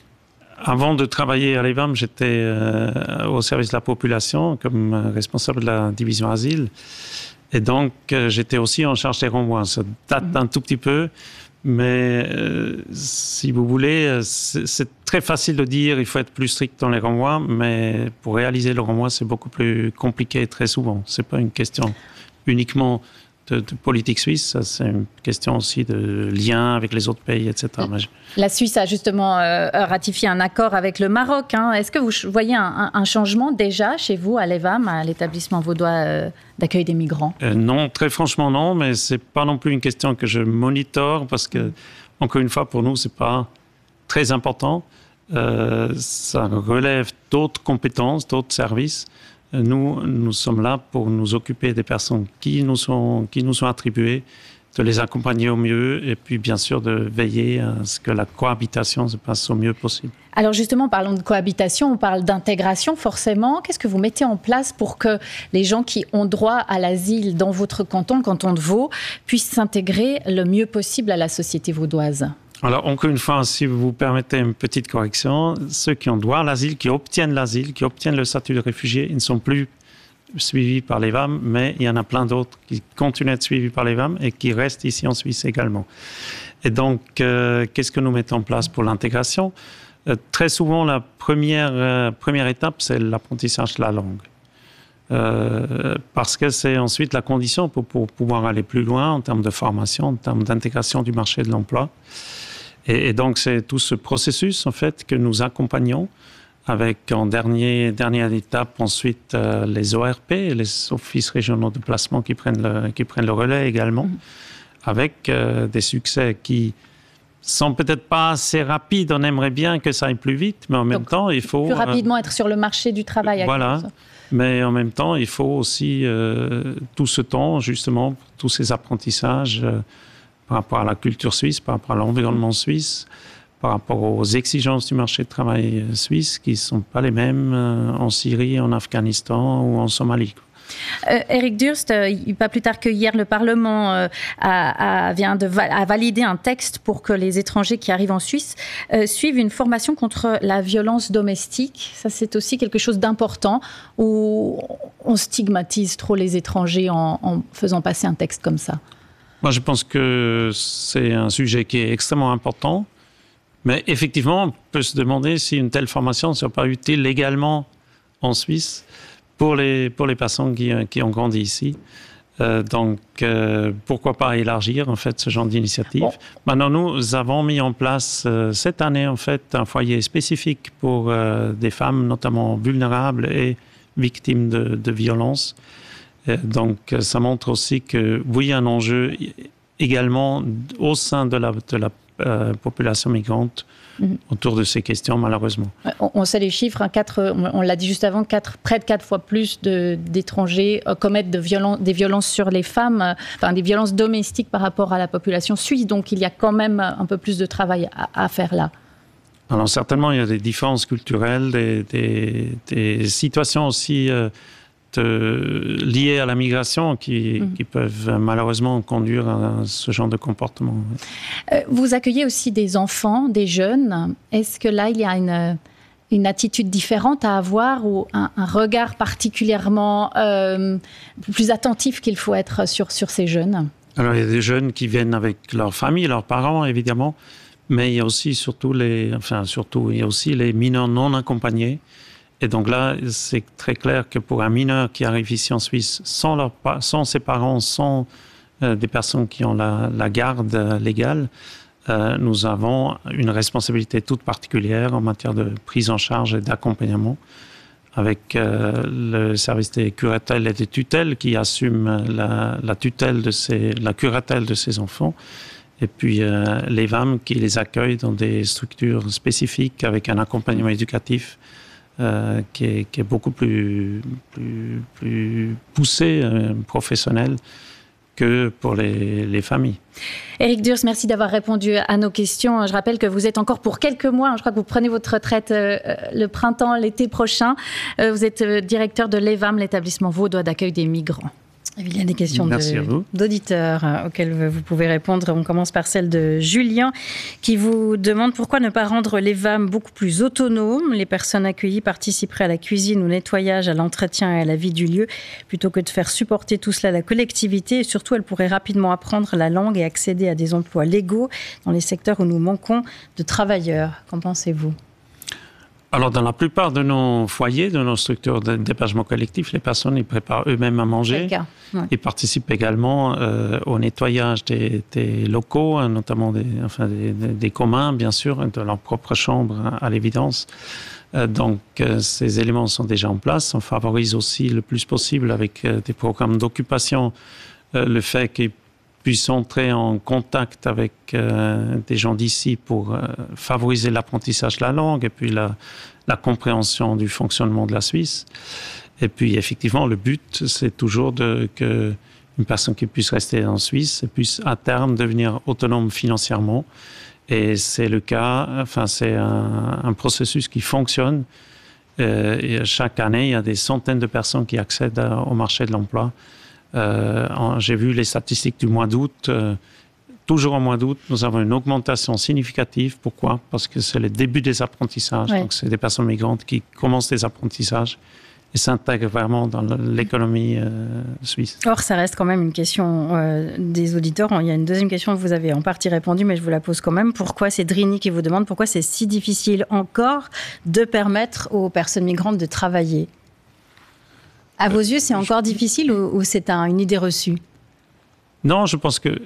Avant de travailler à l'E V A M, j'étais euh, au service de la population comme responsable de la division asile. Et donc, euh, j'étais aussi en charge des renvois. Ça date mmh. un tout petit peu. Mais euh, si vous voulez, c'est, c'est très facile de dire il faut être plus strict dans les renvois, mais pour réaliser le renvoi, c'est beaucoup plus compliqué très souvent. Ce n'est pas une question uniquement de, de politique suisse, ça, c'est une question aussi de lien avec les autres pays, et cetera. Mais je... La Suisse a justement euh, ratifié un accord avec le Maroc. Hein. Est-ce que vous voyez un, un changement déjà chez vous à l'E V A M, à l'établissement vaudois euh, d'accueil des migrants? euh, Non, très franchement non, mais ce n'est pas non plus une question que je monitore parce que, encore une fois, pour nous, ce n'est pas très important. Euh, ça relève d'autres compétences, d'autres services. Nous, nous sommes là pour nous occuper des personnes qui nous sont, qui nous sont attribuées, de les accompagner au mieux et puis bien sûr de veiller à ce que la cohabitation se passe au mieux possible. Alors justement, parlons de cohabitation, on parle d'intégration forcément. Qu'est-ce que vous mettez en place pour que les gens qui ont droit à l'asile dans votre canton, le canton de Vaud, puissent s'intégrer le mieux possible à la société vaudoise? Alors, encore une fois, si vous permettez une petite correction, ceux qui ont droit à l'asile, qui obtiennent l'asile, qui obtiennent le statut de réfugié, ils ne sont plus suivis par les V A M, mais il y en a plein d'autres qui continuent à être suivis par les V A M et qui restent ici en Suisse également. Et donc, euh, qu'est-ce que nous mettons en place pour l'intégration ? euh, Très souvent, la première, euh, première étape, c'est l'apprentissage de la langue. Euh, parce que c'est ensuite la condition pour, pour pouvoir aller plus loin en termes de formation, en termes d'intégration du marché de l'emploi. Et, et donc, c'est tout ce processus, en fait, que nous accompagnons avec, en dernier, dernière étape, ensuite, euh, les O R P, les offices régionaux de placement qui prennent le, qui prennent le relais également, mmh. avec euh, des succès qui sont peut-être pas assez rapides. On aimerait bien que ça aille plus vite, mais en donc, même temps, il faut... Plus rapidement euh, être sur le marché du travail. Voilà. Mais en même temps, il faut aussi euh, tout ce temps, justement, pour tous ces apprentissages euh, par rapport à la culture suisse, par rapport à l'environnement suisse, par rapport aux exigences du marché de travail suisse, qui ne sont pas les mêmes euh, en Syrie, en Afghanistan ou en Somalie. Euh, Eric Durst, euh, pas plus tard que hier, le Parlement euh, a, a, vient de va- a validé un texte pour que les étrangers qui arrivent en Suisse euh, suivent une formation contre la violence domestique. Ça, c'est aussi quelque chose d'important où on stigmatise trop les étrangers en, en faisant passer un texte comme ça. Moi, je pense que c'est un sujet qui est extrêmement important. Mais effectivement, on peut se demander si une telle formation ne serait pas utile légalement en Suisse pour les, pour les personnes qui, qui ont grandi ici. Euh, donc, euh, pourquoi pas élargir, en fait, ce genre d'initiative. Bon. Maintenant, nous avons mis en place, euh, cette année, en fait, un foyer spécifique pour euh, des femmes, notamment vulnérables et victimes de, de violences. Euh, donc, ça montre aussi que, oui, un enjeu également au sein de la, de la euh, population migrante, Mmh. autour de ces questions, malheureusement. On, on sait les chiffres, hein, quatre, on, on l'a dit juste avant, quatre, près de quatre fois plus de, d'étrangers euh, commettent de violen, des violences sur les femmes, euh, enfin des violences domestiques par rapport à la population suisse. Donc il y a quand même un peu plus de travail à, à faire là. Alors certainement, il y a des différences culturelles, des, des, des situations aussi euh, de, liées à la migration qui, mmh. qui peuvent malheureusement conduire à ce genre de comportement. Euh, vous accueillez aussi des enfants, des jeunes. Est-ce que là, il y a une, une attitude différente à avoir ou un, un regard particulièrement euh, plus attentif qu'il faut être sur, sur ces jeunes ? Alors, il y a des jeunes qui viennent avec leur famille, leurs parents, évidemment, mais il y a aussi surtout les, enfin, surtout, il y a aussi les mineurs non accompagnés. Et donc là, c'est très clair que pour un mineur qui arrive ici en Suisse sans, leur, sans ses parents, sans euh, des personnes qui ont la, la garde légale, euh, nous avons une responsabilité toute particulière en matière de prise en charge et d'accompagnement avec euh, le service des curatelles et des tutelles qui assume la, la tutelle de ces, la curatelle de ces enfants. Et puis euh, les V A M qui les accueillent dans des structures spécifiques avec un accompagnement éducatif Euh, qui, est, qui est beaucoup plus, plus, plus poussé, euh, professionnel, que pour les, les familles. Eric Durst, merci d'avoir répondu à nos questions. Je rappelle que vous êtes encore pour quelques mois, je crois que vous prenez votre retraite euh, le printemps, l'été prochain. Euh, vous êtes directeur de l'E V A M, l'établissement vaudois d'accueil des migrants. Il y a des questions de, d'auditeurs euh, auxquelles vous pouvez répondre. On commence par celle de Julien qui vous demande pourquoi ne pas rendre les V A M beaucoup plus autonomes. Les personnes accueillies participeraient à la cuisine, au nettoyage, à l'entretien et à la vie du lieu plutôt que de faire supporter tout cela à la collectivité. Et surtout, elles pourraient rapidement apprendre la langue et accéder à des emplois légaux dans les secteurs où nous manquons de travailleurs. Qu'en pensez-vous ? Alors, dans la plupart de nos foyers, de nos structures d'hébergement collectif, les personnes ils préparent eux-mêmes à manger. C'est le cas. Ouais. Ils participent également euh, au nettoyage des, des locaux, hein, notamment des, enfin, des, des communs, bien sûr, de leur propre chambre, hein, à l'évidence. Euh, donc, euh, ces éléments sont déjà en place. On favorise aussi le plus possible avec euh, des programmes d'occupation euh, le fait qu'ils puissent entrer en contact avec euh, des gens d'ici pour euh, favoriser l'apprentissage de la langue et puis la, la compréhension du fonctionnement de la Suisse. Et puis, effectivement, le but, c'est toujours de, que une personne qui puisse rester en Suisse puisse, à terme, devenir autonome financièrement. Et c'est le cas, enfin, c'est un, un processus qui fonctionne. Euh, et chaque année, il y a des centaines de personnes qui accèdent à, au marché de l'emploi. Euh, j'ai vu les statistiques du mois d'août. Euh, toujours au mois d'août, nous avons une augmentation significative. Pourquoi ? Parce que c'est le début des apprentissages. Ouais. Donc, c'est des personnes migrantes qui commencent des apprentissages et s'intègrent vraiment dans l'économie euh, suisse. Or, ça reste quand même une question euh, des auditeurs. Il y a une deuxième question que vous avez en partie répondu, mais je vous la pose quand même. Pourquoi, c'est Drini qui vous demande, pourquoi c'est si difficile encore de permettre aux personnes migrantes de travailler ? À vos yeux, c'est encore difficile ou, ou c'est un, une idée reçue ? Non, je pense que...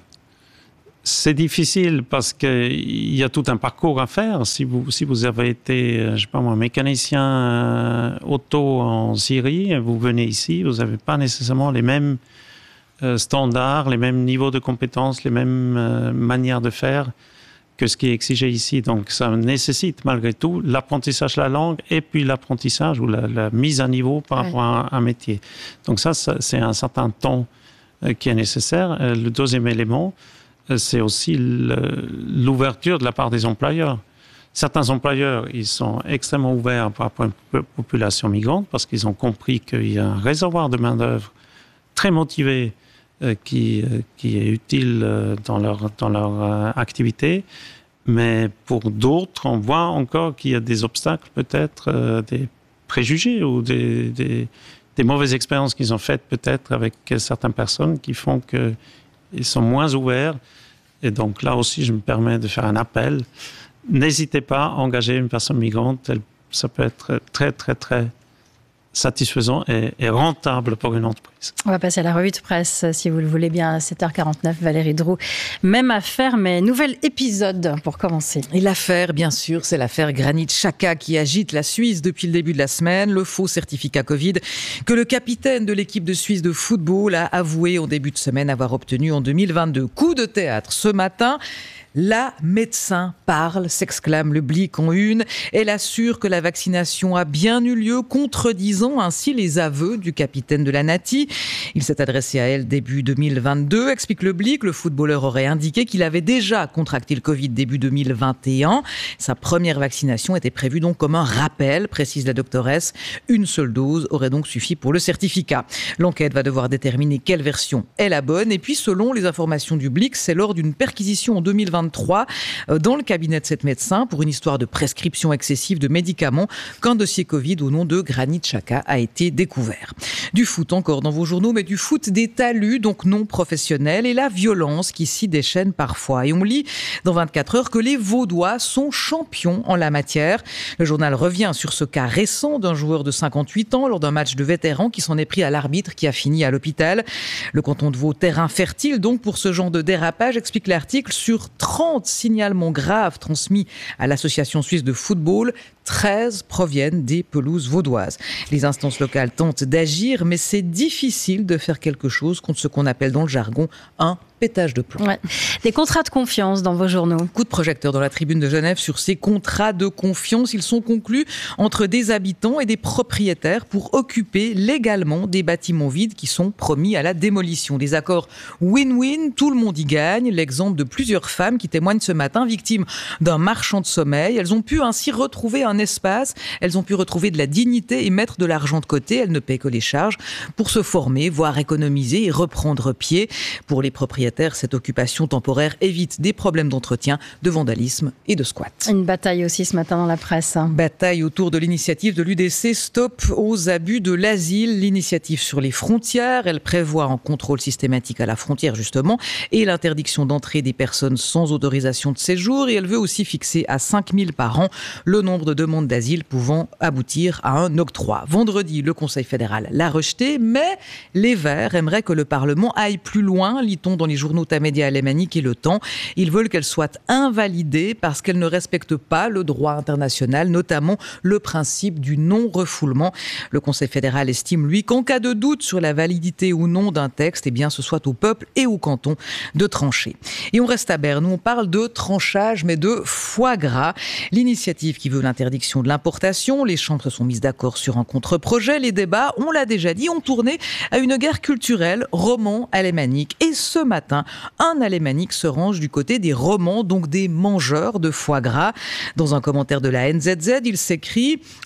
C'est difficile parce qu'il y a tout un parcours à faire. Si vous, si vous avez été, je sais pas moi, mécanicien euh, auto en Syrie, vous venez ici, vous n'avez pas nécessairement les mêmes euh, standards, les mêmes niveaux de compétences, les mêmes euh, manières de faire que ce qui est exigé ici. Donc ça nécessite malgré tout l'apprentissage de la langue et puis l'apprentissage ou la, la mise à niveau par rapport ouais. à un métier. Donc ça, ça c'est un certain temps euh, qui est nécessaire. Euh, le deuxième élément, c'est aussi le, l'ouverture de la part des employeurs. Certains employeurs, ils sont extrêmement ouverts par rapport à une population migrante parce qu'ils ont compris qu'il y a un réservoir de main-d'œuvre très motivé euh, qui, euh, qui est utile euh, dans leur, dans leur euh, activité. Mais pour d'autres, on voit encore qu'il y a des obstacles, peut-être euh, des préjugés ou des, des, des mauvaises expériences qu'ils ont faites peut-être avec certaines personnes qui font que ils sont moins ouverts. Et donc là aussi, je me permets de faire un appel. N'hésitez pas à engager une personne migrante. Elle, ça peut être très, très, très satisfaisant et, et rentable pour une entreprise. On va passer à la revue de presse, si vous le voulez bien, à sept heures quarante-neuf. Valérie Droux, même affaire, mais nouvel épisode pour commencer. Et l'affaire, bien sûr, c'est l'affaire Granit Xhaka qui agite la Suisse depuis le début de la semaine. Le faux certificat Covid que le capitaine de l'équipe de Suisse de football a avoué en début de semaine avoir obtenu en deux mille vingt-deux. Coup de théâtre ce matin. La médecin parle, s'exclame le Blick en une. Elle assure que la vaccination a bien eu lieu, contredisant ainsi les aveux du capitaine de la Nati. Il s'est adressé à elle début deux mille vingt-deux, explique le Blick. Le footballeur aurait indiqué qu'il avait déjà contracté le Covid début deux mille vingt et un. Sa première vaccination était prévue donc comme un rappel, précise la doctoresse. Une seule dose aurait donc suffi pour le certificat. L'enquête va devoir déterminer quelle version est la bonne. Et puis, selon les informations du Blick, c'est lors d'une perquisition en deux mille vingt-trois dans le cabinet de cette médecin pour une histoire de prescription excessive de médicaments qu'un dossier Covid au nom de Granit Xhaka a été découvert. Du foot encore dans vos journaux, mais du foot des talus, donc non professionnels, et la violence qui s'y déchaîne parfois. Et on lit dans vingt-quatre heures que les Vaudois sont champions en la matière. Le journal revient sur ce cas récent d'un joueur de cinquante-huit ans lors d'un match de vétérans qui s'en est pris à l'arbitre qui a fini à l'hôpital. Le canton de Vaud, terrain fertile donc pour ce genre de dérapage, explique l'article. Sur trente signalements graves transmis à l'Association suisse de football, treize proviennent des pelouses vaudoises. Les instances locales tentent d'agir, mais c'est difficile de faire quelque chose contre ce qu'on appelle dans le jargon un pétage de plomb. Ouais. Des contrats de confiance dans vos journaux. Coup de projecteur dans la Tribune de Genève sur ces contrats de confiance. Ils sont conclus entre des habitants et des propriétaires pour occuper légalement des bâtiments vides qui sont promis à la démolition. Des accords win-win, tout le monde y gagne. L'exemple de plusieurs femmes qui témoignent ce matin, victimes d'un marchand de sommeil. Elles ont pu ainsi retrouver un espace, elles ont pu retrouver de la dignité et mettre de l'argent de côté. Elles ne paient que les charges pour se former, voire économiser et reprendre pied. Pour les propriétaires, cette occupation temporaire évite des problèmes d'entretien, de vandalisme et de squat. Une bataille aussi ce matin dans la presse. Bataille autour de l'initiative de l'U D C Stop aux abus de l'asile. L'initiative sur les frontières, elle prévoit un contrôle systématique à la frontière justement et l'interdiction d'entrée des personnes sans autorisation de séjour. Et elle veut aussi fixer à cinq mille par an le nombre de demandes d'asile pouvant aboutir à un octroi. Vendredi, le Conseil fédéral l'a rejeté, mais les Verts aimeraient que le Parlement aille plus loin, lit-on dans les journaux Tamedia alémanique et Le Temps. Ils veulent qu'elle soit invalidée parce qu'elle ne respecte pas le droit international, notamment le principe du non-refoulement. Le Conseil fédéral estime, lui, qu'en cas de doute sur la validité ou non d'un texte, eh bien, ce soit au peuple et au canton de trancher. Et on reste à Berne, où on parle de tranchage, mais de foie gras. L'initiative qui veut l'interdiction de l'importation, les chambres se sont mises d'accord sur un contre-projet. Les débats, on l'a déjà dit, ont tourné à une guerre culturelle, roman alémanique. Et ce matin, un alémanique se range du côté des romans, donc des mangeurs de foie gras. Dans un commentaire de la N Z Z, il s'écrit «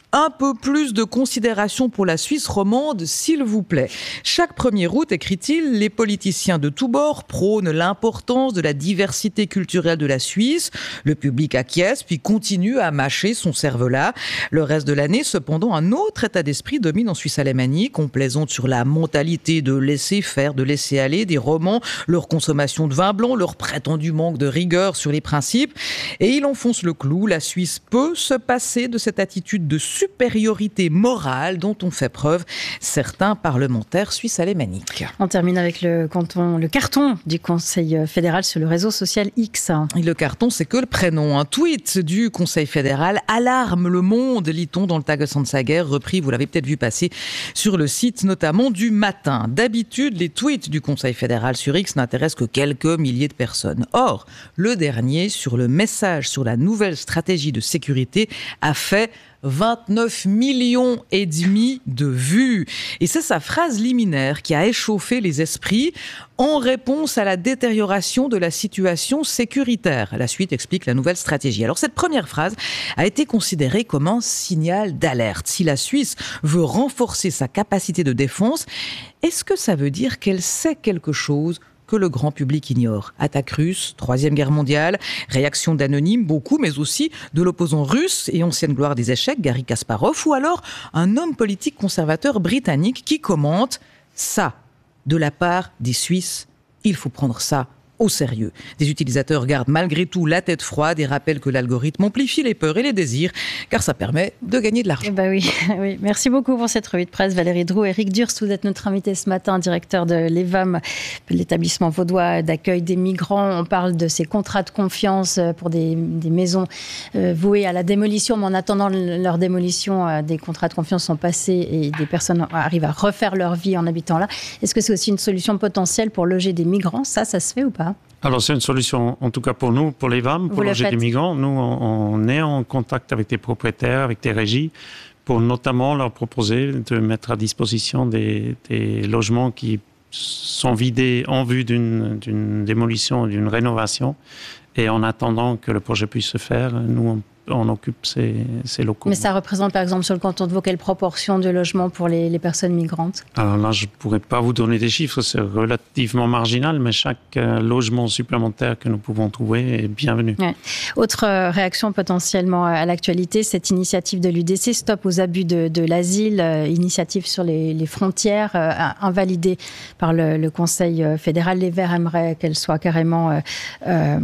Un peu plus de considération pour la Suisse romande, s'il vous plaît. Chaque premier août, écrit-il, les politiciens de tous bords prônent l'importance de la diversité culturelle de la Suisse. Le public acquiesce, puis continue à mâcher son cervelas. Le reste de l'année, cependant, un autre état d'esprit domine en Suisse alémanique. On plaisante sur la mentalité de laisser faire, de laisser aller, des romans, leur consommation de vin blanc, leur prétendu manque de rigueur sur les principes. Et il enfonce le clou. La Suisse peut se passer de cette attitude de supériorité morale dont ont fait preuve certains parlementaires suisses alémaniques. On termine avec le, canton, le carton du Conseil fédéral sur le réseau social X. Et le carton, c'est que le prénom. Un tweet du Conseil fédéral alarme le monde, lit-on dans le Tagesanzeiger, repris, vous l'avez peut-être vu passer sur le site notamment du Matin. D'habitude, les tweets du Conseil fédéral sur X n'intéressent que quelques milliers de personnes. Or, le dernier, sur le message sur la nouvelle stratégie de sécurité, a fait vingt-neuf millions et demi de vues. Et c'est sa phrase liminaire qui a échauffé les esprits en réponse à la détérioration de la situation sécuritaire. La suite explique la nouvelle stratégie. Alors cette première phrase a été considérée comme un signal d'alerte. Si la Suisse veut renforcer sa capacité de défense, est-ce que ça veut dire qu'elle sait quelque chose que le grand public ignore? Attaque russe, Troisième Guerre mondiale, réaction d'anonymes, beaucoup, mais aussi de l'opposant russe et ancienne gloire des échecs, Garry Kasparov, ou alors un homme politique conservateur britannique qui commente « ça, de la part des Suisses, il faut prendre ça au sérieux ». Des utilisateurs gardent malgré tout la tête froide et rappellent que l'algorithme amplifie les peurs et les désirs, car ça permet de gagner de l'argent. Eh ben oui, oui. Merci beaucoup pour cette revue de presse, Valérie Droux. Éric Durst, vous êtes notre invité ce matin, directeur de l'E V A M, l'établissement vaudois d'accueil des migrants. On parle de ces contrats de confiance pour des, des maisons euh, vouées à la démolition, mais en attendant leur démolition, euh, des contrats de confiance sont passés et des personnes arrivent à refaire leur vie en habitant là. Est-ce que c'est aussi une solution potentielle pour loger des migrants? Ça, ça se fait ou pas? Alors, c'est une solution, en tout cas pour nous, pour les V A M, pour loger des migrants. Nous, on, on est en contact avec des propriétaires, avec des régies, pour notamment leur proposer de mettre à disposition des, des logements qui sont vidés en vue d'une, d'une démolition, d'une rénovation. Et en attendant que le projet puisse se faire, nous, on on occupe ces, ces locaux. Mais ça représente, par exemple, sur le canton de Vaud, quelle proportion de logements pour les, les personnes migrantes? Alors là, je ne pourrais pas vous donner des chiffres, c'est relativement marginal, mais chaque euh, logement supplémentaire que nous pouvons trouver est bienvenu. Ouais. Autre euh, réaction potentiellement à l'actualité, cette initiative de l'U D C, Stop aux abus de, de l'asile, euh, initiative sur les, les frontières, euh, invalidée par le, le Conseil fédéral. Les Verts aimeraient qu'elle soit carrément... Euh, euh,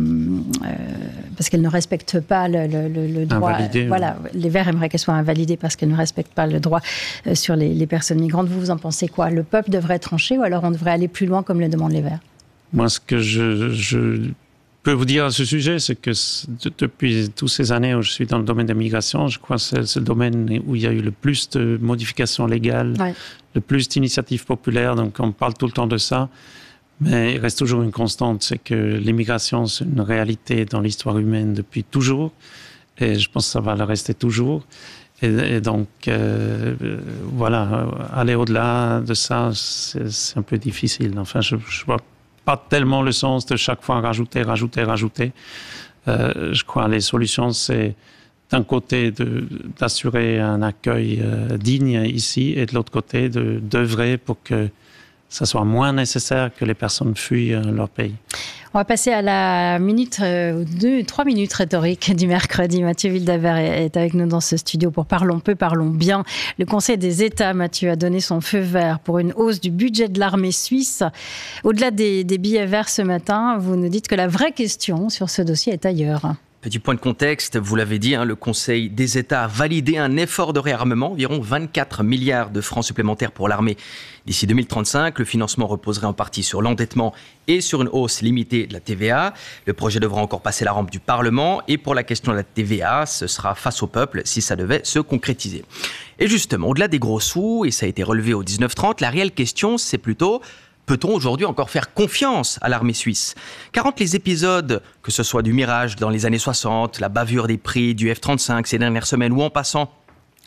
parce qu'elle ne respecte pas le, le, le le droit, invalidée, voilà, oui. Les Verts aimeraient qu'elle soit invalidée parce qu'elle ne respecte pas le droit euh, sur les, les personnes migrantes. Vous, vous en pensez quoi? Le peuple devrait trancher ou alors on devrait aller plus loin comme le demandent les Verts? Moi, ce que je, je peux vous dire à ce sujet, c'est que depuis toutes ces années où je suis dans le domaine de la migration, je crois que c'est, c'est le domaine où il y a eu le plus de modifications légales, ouais. le plus d'initiatives populaires, donc on parle tout le temps de ça. Mais il reste toujours une constante, c'est que l'immigration, c'est une réalité dans l'histoire humaine depuis toujours. Et je pense que ça va le rester toujours. Et, et donc, euh, voilà, aller au-delà de ça, c'est, c'est un peu difficile. Enfin, je ne vois pas tellement le sens de chaque fois rajouter, rajouter, rajouter. Euh, je crois que les solutions, c'est d'un côté de, d'assurer un accueil euh, digne ici et de l'autre côté de, d'œuvrer pour que ça soit moins nécessaire que les personnes fuient euh, leur pays. On va passer à la minute, euh, deux, trois minutes rhétoriques du mercredi. Mathieu Wildhaber est, est avec nous dans ce studio pour Parlons peu, parlons bien. Le Conseil des États, Mathieu, a donné son feu vert pour une hausse du budget de l'armée suisse. Au-delà des, des billets verts ce matin, vous nous dites que la vraie question sur ce dossier est ailleurs. Petit point de contexte, vous l'avez dit, hein, le Conseil des États a validé un effort de réarmement, environ vingt-quatre milliards de francs supplémentaires pour l'armée d'ici deux mille trente-cinq. Le financement reposerait en partie sur l'endettement et sur une hausse limitée de la T V A. Le projet devra encore passer la rampe du Parlement. Et pour la question de la T V A, ce sera face au peuple si ça devait se concrétiser. Et justement, au-delà des gros sous, et ça a été relevé au dix-neuf trente, la réelle question, c'est plutôt... peut-on aujourd'hui encore faire confiance à l'armée suisse? Car entre les épisodes, que ce soit du Mirage dans les années soixante, la bavure des prix du F trente-cinq ces dernières semaines, ou en passant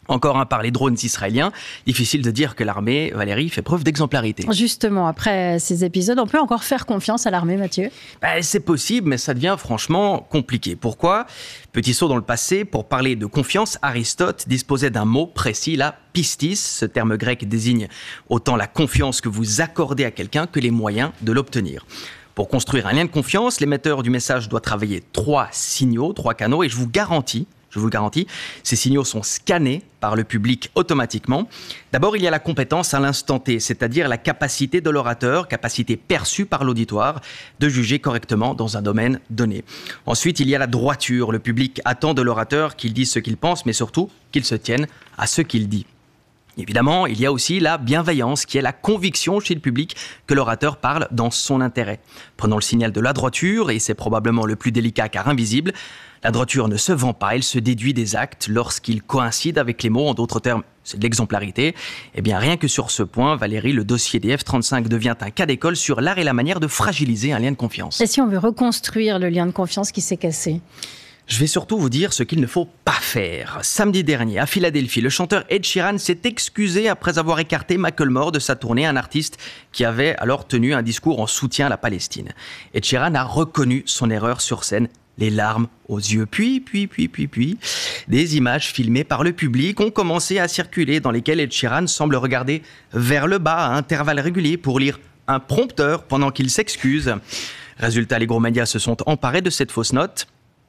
Encore un par les drones israéliens. Difficile de dire que l'armée, Valérie, fait preuve d'exemplarité. Justement, après ces épisodes, on peut encore faire confiance à l'armée, Mathieu ? Ben, c'est possible, mais ça devient franchement compliqué. Pourquoi ? Petit saut dans le passé, pour parler de confiance, Aristote disposait d'un mot précis, la pistis. Ce terme grec désigne autant la confiance que vous accordez à quelqu'un que les moyens de l'obtenir. Pour construire un lien de confiance, l'émetteur du message doit travailler trois signaux, trois canaux, et je vous garantis, Je vous le garantis, ces signaux sont scannés par le public automatiquement. D'abord, il y a la compétence à l'instant T, c'est-à-dire la capacité de l'orateur, capacité perçue par l'auditoire, de juger correctement dans un domaine donné. Ensuite, il y a la droiture. Le public attend de l'orateur qu'il dise ce qu'il pense, mais surtout qu'il se tienne à ce qu'il dit. Évidemment, il y a aussi la bienveillance, qui est la conviction chez le public que l'orateur parle dans son intérêt. Prenons le signal de la droiture, et c'est probablement le plus délicat car invisible. La droiture ne se vend pas, elle se déduit des actes lorsqu'ils coïncident avec les mots. En d'autres termes, c'est de l'exemplarité. Eh bien, rien que sur ce point, Valérie, le dossier des F trente-cinq devient un cas d'école sur l'art et la manière de fragiliser un lien de confiance. Et si on veut reconstruire le lien de confiance qui s'est cassé ? Je vais surtout vous dire ce qu'il ne faut pas faire. Samedi dernier, à Philadelphie, le chanteur Ed Sheeran s'est excusé après avoir écarté Macklemore de sa tournée, un artiste qui avait alors tenu un discours en soutien à la Palestine. Ed Sheeran a reconnu son erreur sur scène, les larmes aux yeux. Puis, puis, puis, puis, puis, des images filmées par le public ont commencé à circuler dans lesquelles Ed Sheeran semble regarder vers le bas à intervalles réguliers pour lire un prompteur pendant qu'il s'excuse. Résultat, les gros médias se sont emparés de cette fausse note.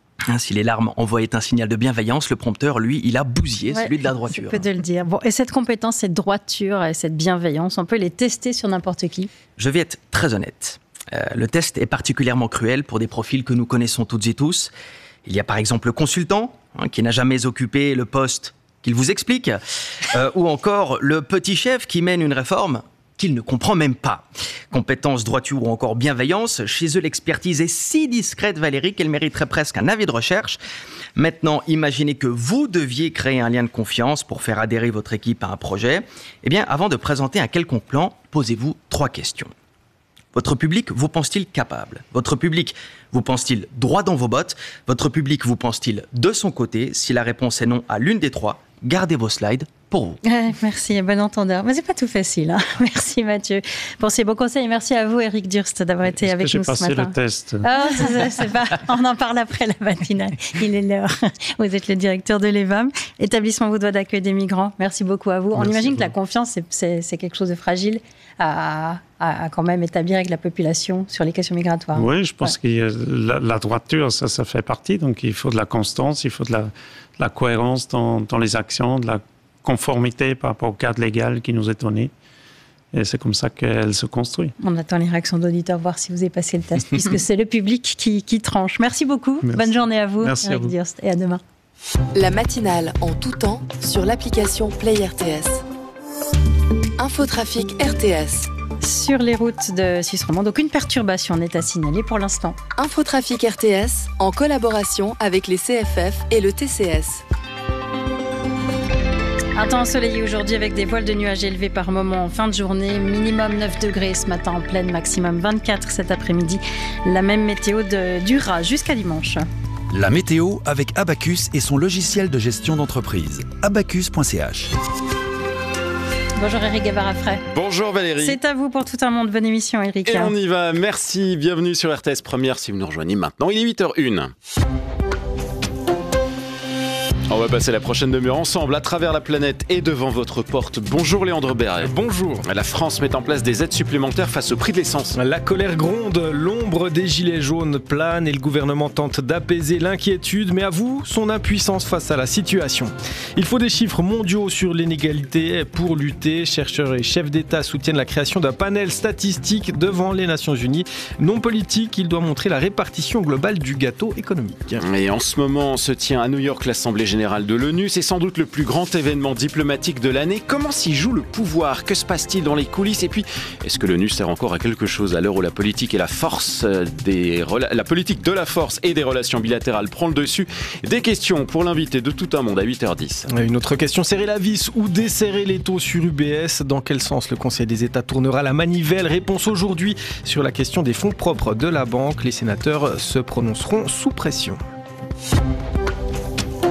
Si les larmes envoyaient un signal de bienveillance, le prompteur, lui, il a bousillé ouais, celui de la droiture. C'est peu de le dire. Bon, et cette compétence, cette droiture et cette bienveillance, on peut les tester sur n'importe qui ? Je vais être très honnête. Euh, le test est particulièrement cruel pour des profils que nous connaissons toutes et tous. Il y a par exemple le consultant, hein, qui n'a jamais occupé le poste qu'il vous explique, euh, ou encore le petit chef qui mène une réforme qu'il ne comprend même pas. Compétence, droiture ou encore bienveillance, chez eux l'expertise est si discrète, Valérie, qu'elle mériterait presque un avis de recherche. Maintenant, imaginez que vous deviez créer un lien de confiance pour faire adhérer votre équipe à un projet. Eh bien, avant de présenter un quelconque plan, posez-vous trois questions. Votre public vous pense-t-il capable ? Votre public vous pense-t-il droit dans vos bottes ? Votre public vous pense-t-il de son côté ? Si la réponse est non à l'une des trois, gardez vos slides pour vous. Ouais, merci, bon entendeur. Mais c'est pas tout facile. Hein. Merci Mathieu pour ces beaux conseils. Merci à vous Eric Durst d'avoir été Est-ce avec que nous ce matin. J'ai passé le test. Oh, c'est, c'est pas... On en parle après la matinale. Il est l'heure. Vous êtes le directeur de l'E V A M, établissement vaudois d'accueil des migrants. Merci beaucoup à vous. Merci On imagine vous. que la confiance, c'est, c'est, c'est quelque chose de fragile à, à, à quand même établir avec la population sur les questions migratoires. Oui, je pense ouais. que la, la droiture, ça, ça fait partie. Donc, il faut de la constance, il faut de la, de la cohérence dans, dans les actions, de la conformité par rapport au cadre légal qui nous est donné. Et c'est comme ça qu'elle se construit. On attend les réactions d'auditeurs, voir si vous avez passé le test, puisque c'est le public qui, qui tranche. Merci beaucoup. Merci. Bonne journée à vous, Merci Eric à vous. Durst, et à demain. La matinale en tout temps sur l'application Play R T S. Infotrafic R T S. Sur les routes de Suisse romande, aucune perturbation n'est à signaler pour l'instant. Infotrafic R T S en collaboration avec les C F F et le T C S. Un temps ensoleillé aujourd'hui avec des voiles de nuages élevés par moment en fin de journée. Minimum neuf degrés ce matin en pleine, maximum vingt-quatre cet après-midi. La même météo de, durera jusqu'à dimanche. La météo avec Abacus et son logiciel de gestion d'entreprise. abacus point c h. Bonjour Eric Gavarafray. Bonjour Valérie. C'est à vous pour tout un monde. Bonne émission Eric. Et on y va. Merci. Bienvenue sur R T S Première si vous nous rejoignez maintenant. Il est huit heures une. On va passer la prochaine demi-heure ensemble à travers la planète et devant votre porte. Bonjour Léandre Béret. Bonjour. La France met en place des aides supplémentaires face au prix de l'essence. La colère gronde, l'ombre des gilets jaunes plane et le gouvernement tente d'apaiser l'inquiétude, mais avoue son impuissance face à la situation. Il faut des chiffres mondiaux sur l'inégalité pour lutter. Chercheurs et chefs d'État soutiennent la création d'un panel statistique devant les Nations Unies. Non politique, il doit montrer la répartition globale du gâteau économique. Et en ce moment se tient à New York l'Assemblée générale de l'ONU. C'est sans doute le plus grand événement diplomatique de l'année. Comment s'y joue le pouvoir ? Que se passe-t-il dans les coulisses ? Et puis, est-ce que l'ONU sert encore à quelque chose à l'heure où la politique et la force des la politique de la force et des relations bilatérales prend le dessus ? Des questions pour l'invité de Tout un monde à huit heures dix. Une autre question, serrer la vis ou desserrer les taux sur U B S ? Dans quel sens le Conseil des États tournera la manivelle ? Réponse aujourd'hui sur la question des fonds propres de la banque. Les sénateurs se prononceront sous pression.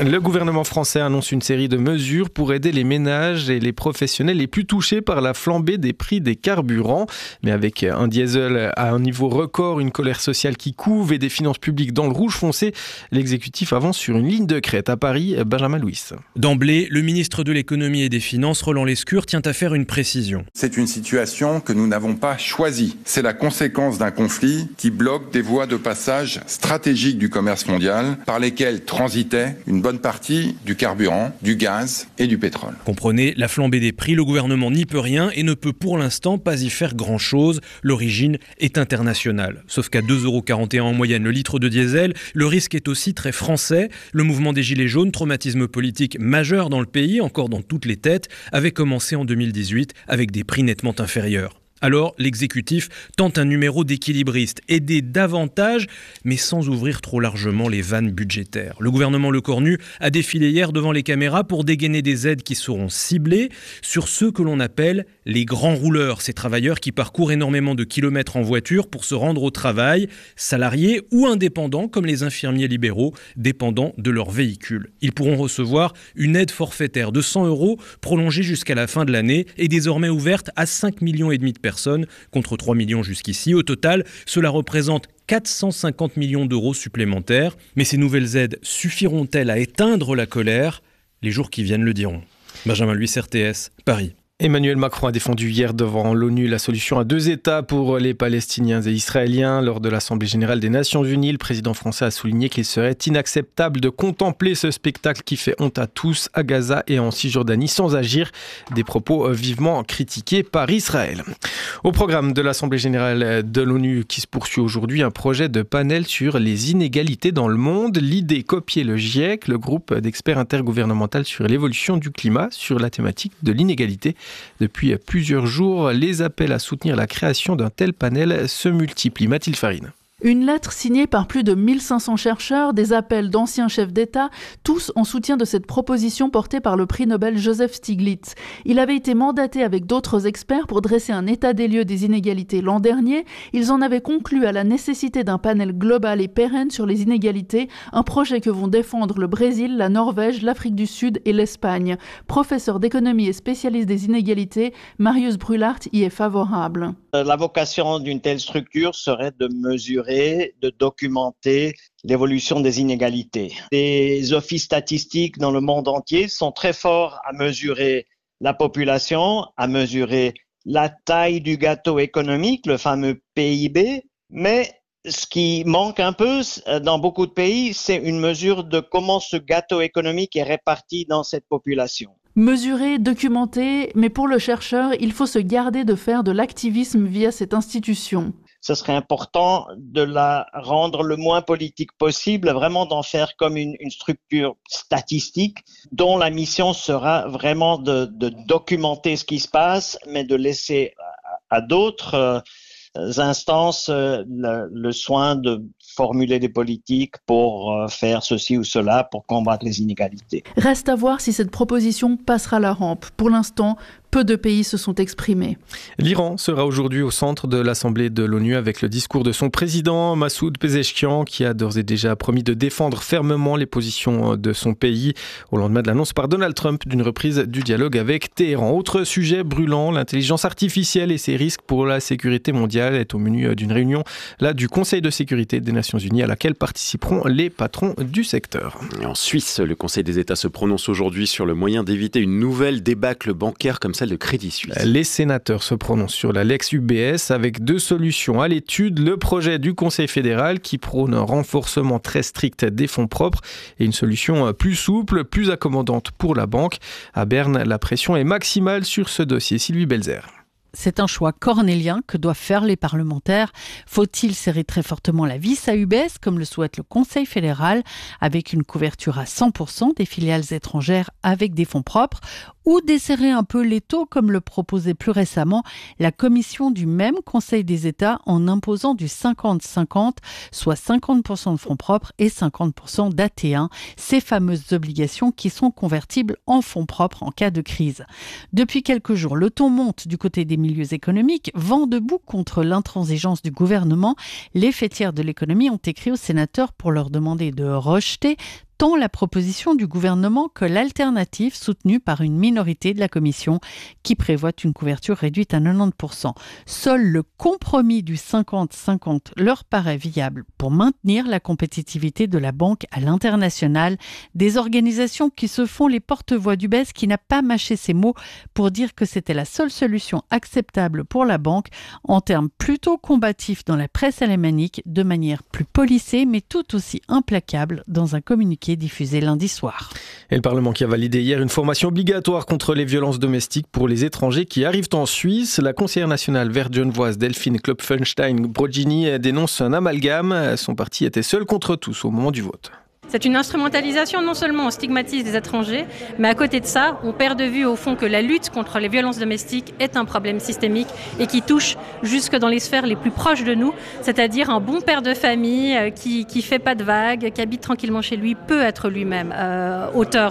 Le gouvernement français annonce une série de mesures pour aider les ménages et les professionnels les plus touchés par la flambée des prix des carburants. Mais avec un diesel à un niveau record, une colère sociale qui couve et des finances publiques dans le rouge foncé, l'exécutif avance sur une ligne de crête. À Paris, Benjamin Louis. D'emblée, le ministre de l'économie et des finances, Roland Lescure, tient à faire une précision. C'est une situation que nous n'avons pas choisie. C'est la conséquence d'un conflit qui bloque des voies de passage stratégiques du commerce mondial par lesquelles transitait une bonne partie du carburant, du gaz et du pétrole. Comprenez, la flambée des prix, le gouvernement n'y peut rien et ne peut pour l'instant pas y faire grand-chose. L'origine est internationale. Sauf qu'à deux euros quarante et un en moyenne le litre de diesel, le risque est aussi très français. Le mouvement des Gilets jaunes, traumatisme politique majeur dans le pays, encore dans toutes les têtes, avait commencé en deux mille dix-huit avec des prix nettement inférieurs. Alors, l'exécutif tente un numéro d'équilibriste, aider davantage, mais sans ouvrir trop largement les vannes budgétaires. Le gouvernement Lecornu a défilé hier devant les caméras pour dégainer des aides qui seront ciblées sur ceux que l'on appelle les grands rouleurs, ces travailleurs qui parcourent énormément de kilomètres en voiture pour se rendre au travail, salariés ou indépendants comme les infirmiers libéraux, dépendants de leur véhicule. Ils pourront recevoir une aide forfaitaire de cent euros prolongée jusqu'à la fin de l'année et désormais ouverte à cinq millions et demi de personnes contre trois millions jusqu'ici. Au total, cela représente quatre cent cinquante millions d'euros supplémentaires. Mais ces nouvelles aides suffiront-elles à éteindre la colère ? Les jours qui viennent le diront. Benjamin Louis, R T S, Paris. Emmanuel Macron a défendu hier devant l'ONU la solution à deux États pour les Palestiniens et Israéliens. Lors de l'Assemblée générale des Nations Unies, le président français a souligné qu'il serait inacceptable de contempler ce spectacle qui fait honte à tous à Gaza et en Cisjordanie sans agir. Des propos vivement critiqués par Israël. Au programme de l'Assemblée générale de l'ONU qui se poursuit aujourd'hui, un projet de panel sur les inégalités dans le monde. L'idée, copier le GIEC, le groupe d'experts intergouvernemental sur l'évolution du climat, sur la thématique de l'inégalité. Depuis plusieurs jours, les appels à soutenir la création d'un tel panel se multiplient. Mathilde Farine. Une lettre signée par plus de mille cinq cents chercheurs, des appels d'anciens chefs d'État, tous en soutien de cette proposition portée par le prix Nobel Joseph Stiglitz. Il avait été mandaté avec d'autres experts pour dresser un état des lieux des inégalités l'an dernier. Ils en avaient conclu à la nécessité d'un panel global et pérenne sur les inégalités, un projet que vont défendre le Brésil, la Norvège, l'Afrique du Sud et l'Espagne. Professeur d'économie et spécialiste des inégalités, Marius Brulart y est favorable. La vocation d'une telle structure serait de mesurer, de documenter l'évolution des inégalités. Les offices statistiques dans le monde entier sont très forts à mesurer la population, à mesurer la taille du gâteau économique, le fameux P I B, mais ce qui manque un peu dans beaucoup de pays, c'est une mesure de comment ce gâteau économique est réparti dans cette population. Mesurer, documenter, mais pour le chercheur, il faut se garder de faire de l'activisme via cette institution. Ce serait important de la rendre le moins politique possible, vraiment d'en faire comme une, une structure statistique dont la mission sera vraiment de, de documenter ce qui se passe, mais de laisser à, à d'autres euh, instances euh, le, le soin de formuler des politiques pour euh, faire ceci ou cela pour combattre les inégalités. Reste à voir si cette proposition passera la rampe. Pour l'instant, peu de pays se sont exprimés. L'Iran sera aujourd'hui au centre de l'Assemblée de l'ONU avec le discours de son président Massoud Pezeshkian qui a d'ores et déjà promis de défendre fermement les positions de son pays au lendemain de l'annonce par Donald Trump d'une reprise du dialogue avec Téhéran. Autre sujet brûlant, l'intelligence artificielle et ses risques pour la sécurité mondiale est au menu d'une réunion là du Conseil de sécurité des Nations Unies à laquelle participeront les patrons du secteur. Et en Suisse, le Conseil des États se prononce aujourd'hui sur le moyen d'éviter une nouvelle débâcle bancaire comme celle de Crédit Suisse. Les sénateurs se prononcent sur la Lex U B S avec deux solutions à l'étude. Le projet du Conseil fédéral qui prône un renforcement très strict des fonds propres et une solution plus souple, plus accommodante pour la banque. À Berne, la pression est maximale sur ce dossier. Sylvie Belzer. C'est un choix cornélien que doivent faire les parlementaires. Faut-il serrer très fortement la vis à U B S, comme le souhaite le Conseil fédéral, avec une couverture à cent pour cent des filiales étrangères avec des fonds propres, ou desserrer un peu les taux, comme le proposait plus récemment la commission du même Conseil des États en imposant du cinquante cinquante, soit cinquante pour cent de fonds propres et cinquante pour cent d'A T un, ces fameuses obligations qui sont convertibles en fonds propres en cas de crise. Depuis quelques jours, le ton monte du côté des milieux économiques, vent debout contre l'intransigeance du gouvernement. Les fêtières de l'économie ont écrit aux sénateurs pour leur demander de rejeter tant la proposition du gouvernement que l'alternative soutenue par une minorité de la Commission qui prévoit une couverture réduite à quatre-vingt-dix pour cent. Seul le compromis du cinquante cinquante leur paraît viable pour maintenir la compétitivité de la banque à l'international. Des organisations qui se font les porte-voix d'U B S qui n'a pas mâché ses mots pour dire que c'était la seule solution acceptable pour la banque en termes plutôt combatifs dans la presse alémanique, de manière plus policée mais tout aussi implacable dans un communiqué diffusé lundi soir. Et le Parlement qui a validé hier une formation obligatoire contre les violences domestiques pour les étrangers qui arrivent en Suisse. La conseillère nationale verte genevoise Delphine Klopfenstein-Brogini dénonce un amalgame. Son parti était seul contre tous au moment du vote. C'est une instrumentalisation, non seulement on stigmatise des étrangers, mais à côté de ça, on perd de vue au fond que la lutte contre les violences domestiques est un problème systémique et qui touche jusque dans les sphères les plus proches de nous, c'est-à-dire un bon père de famille qui qui fait pas de vagues, qui habite tranquillement chez lui, peut être lui-même euh, auteur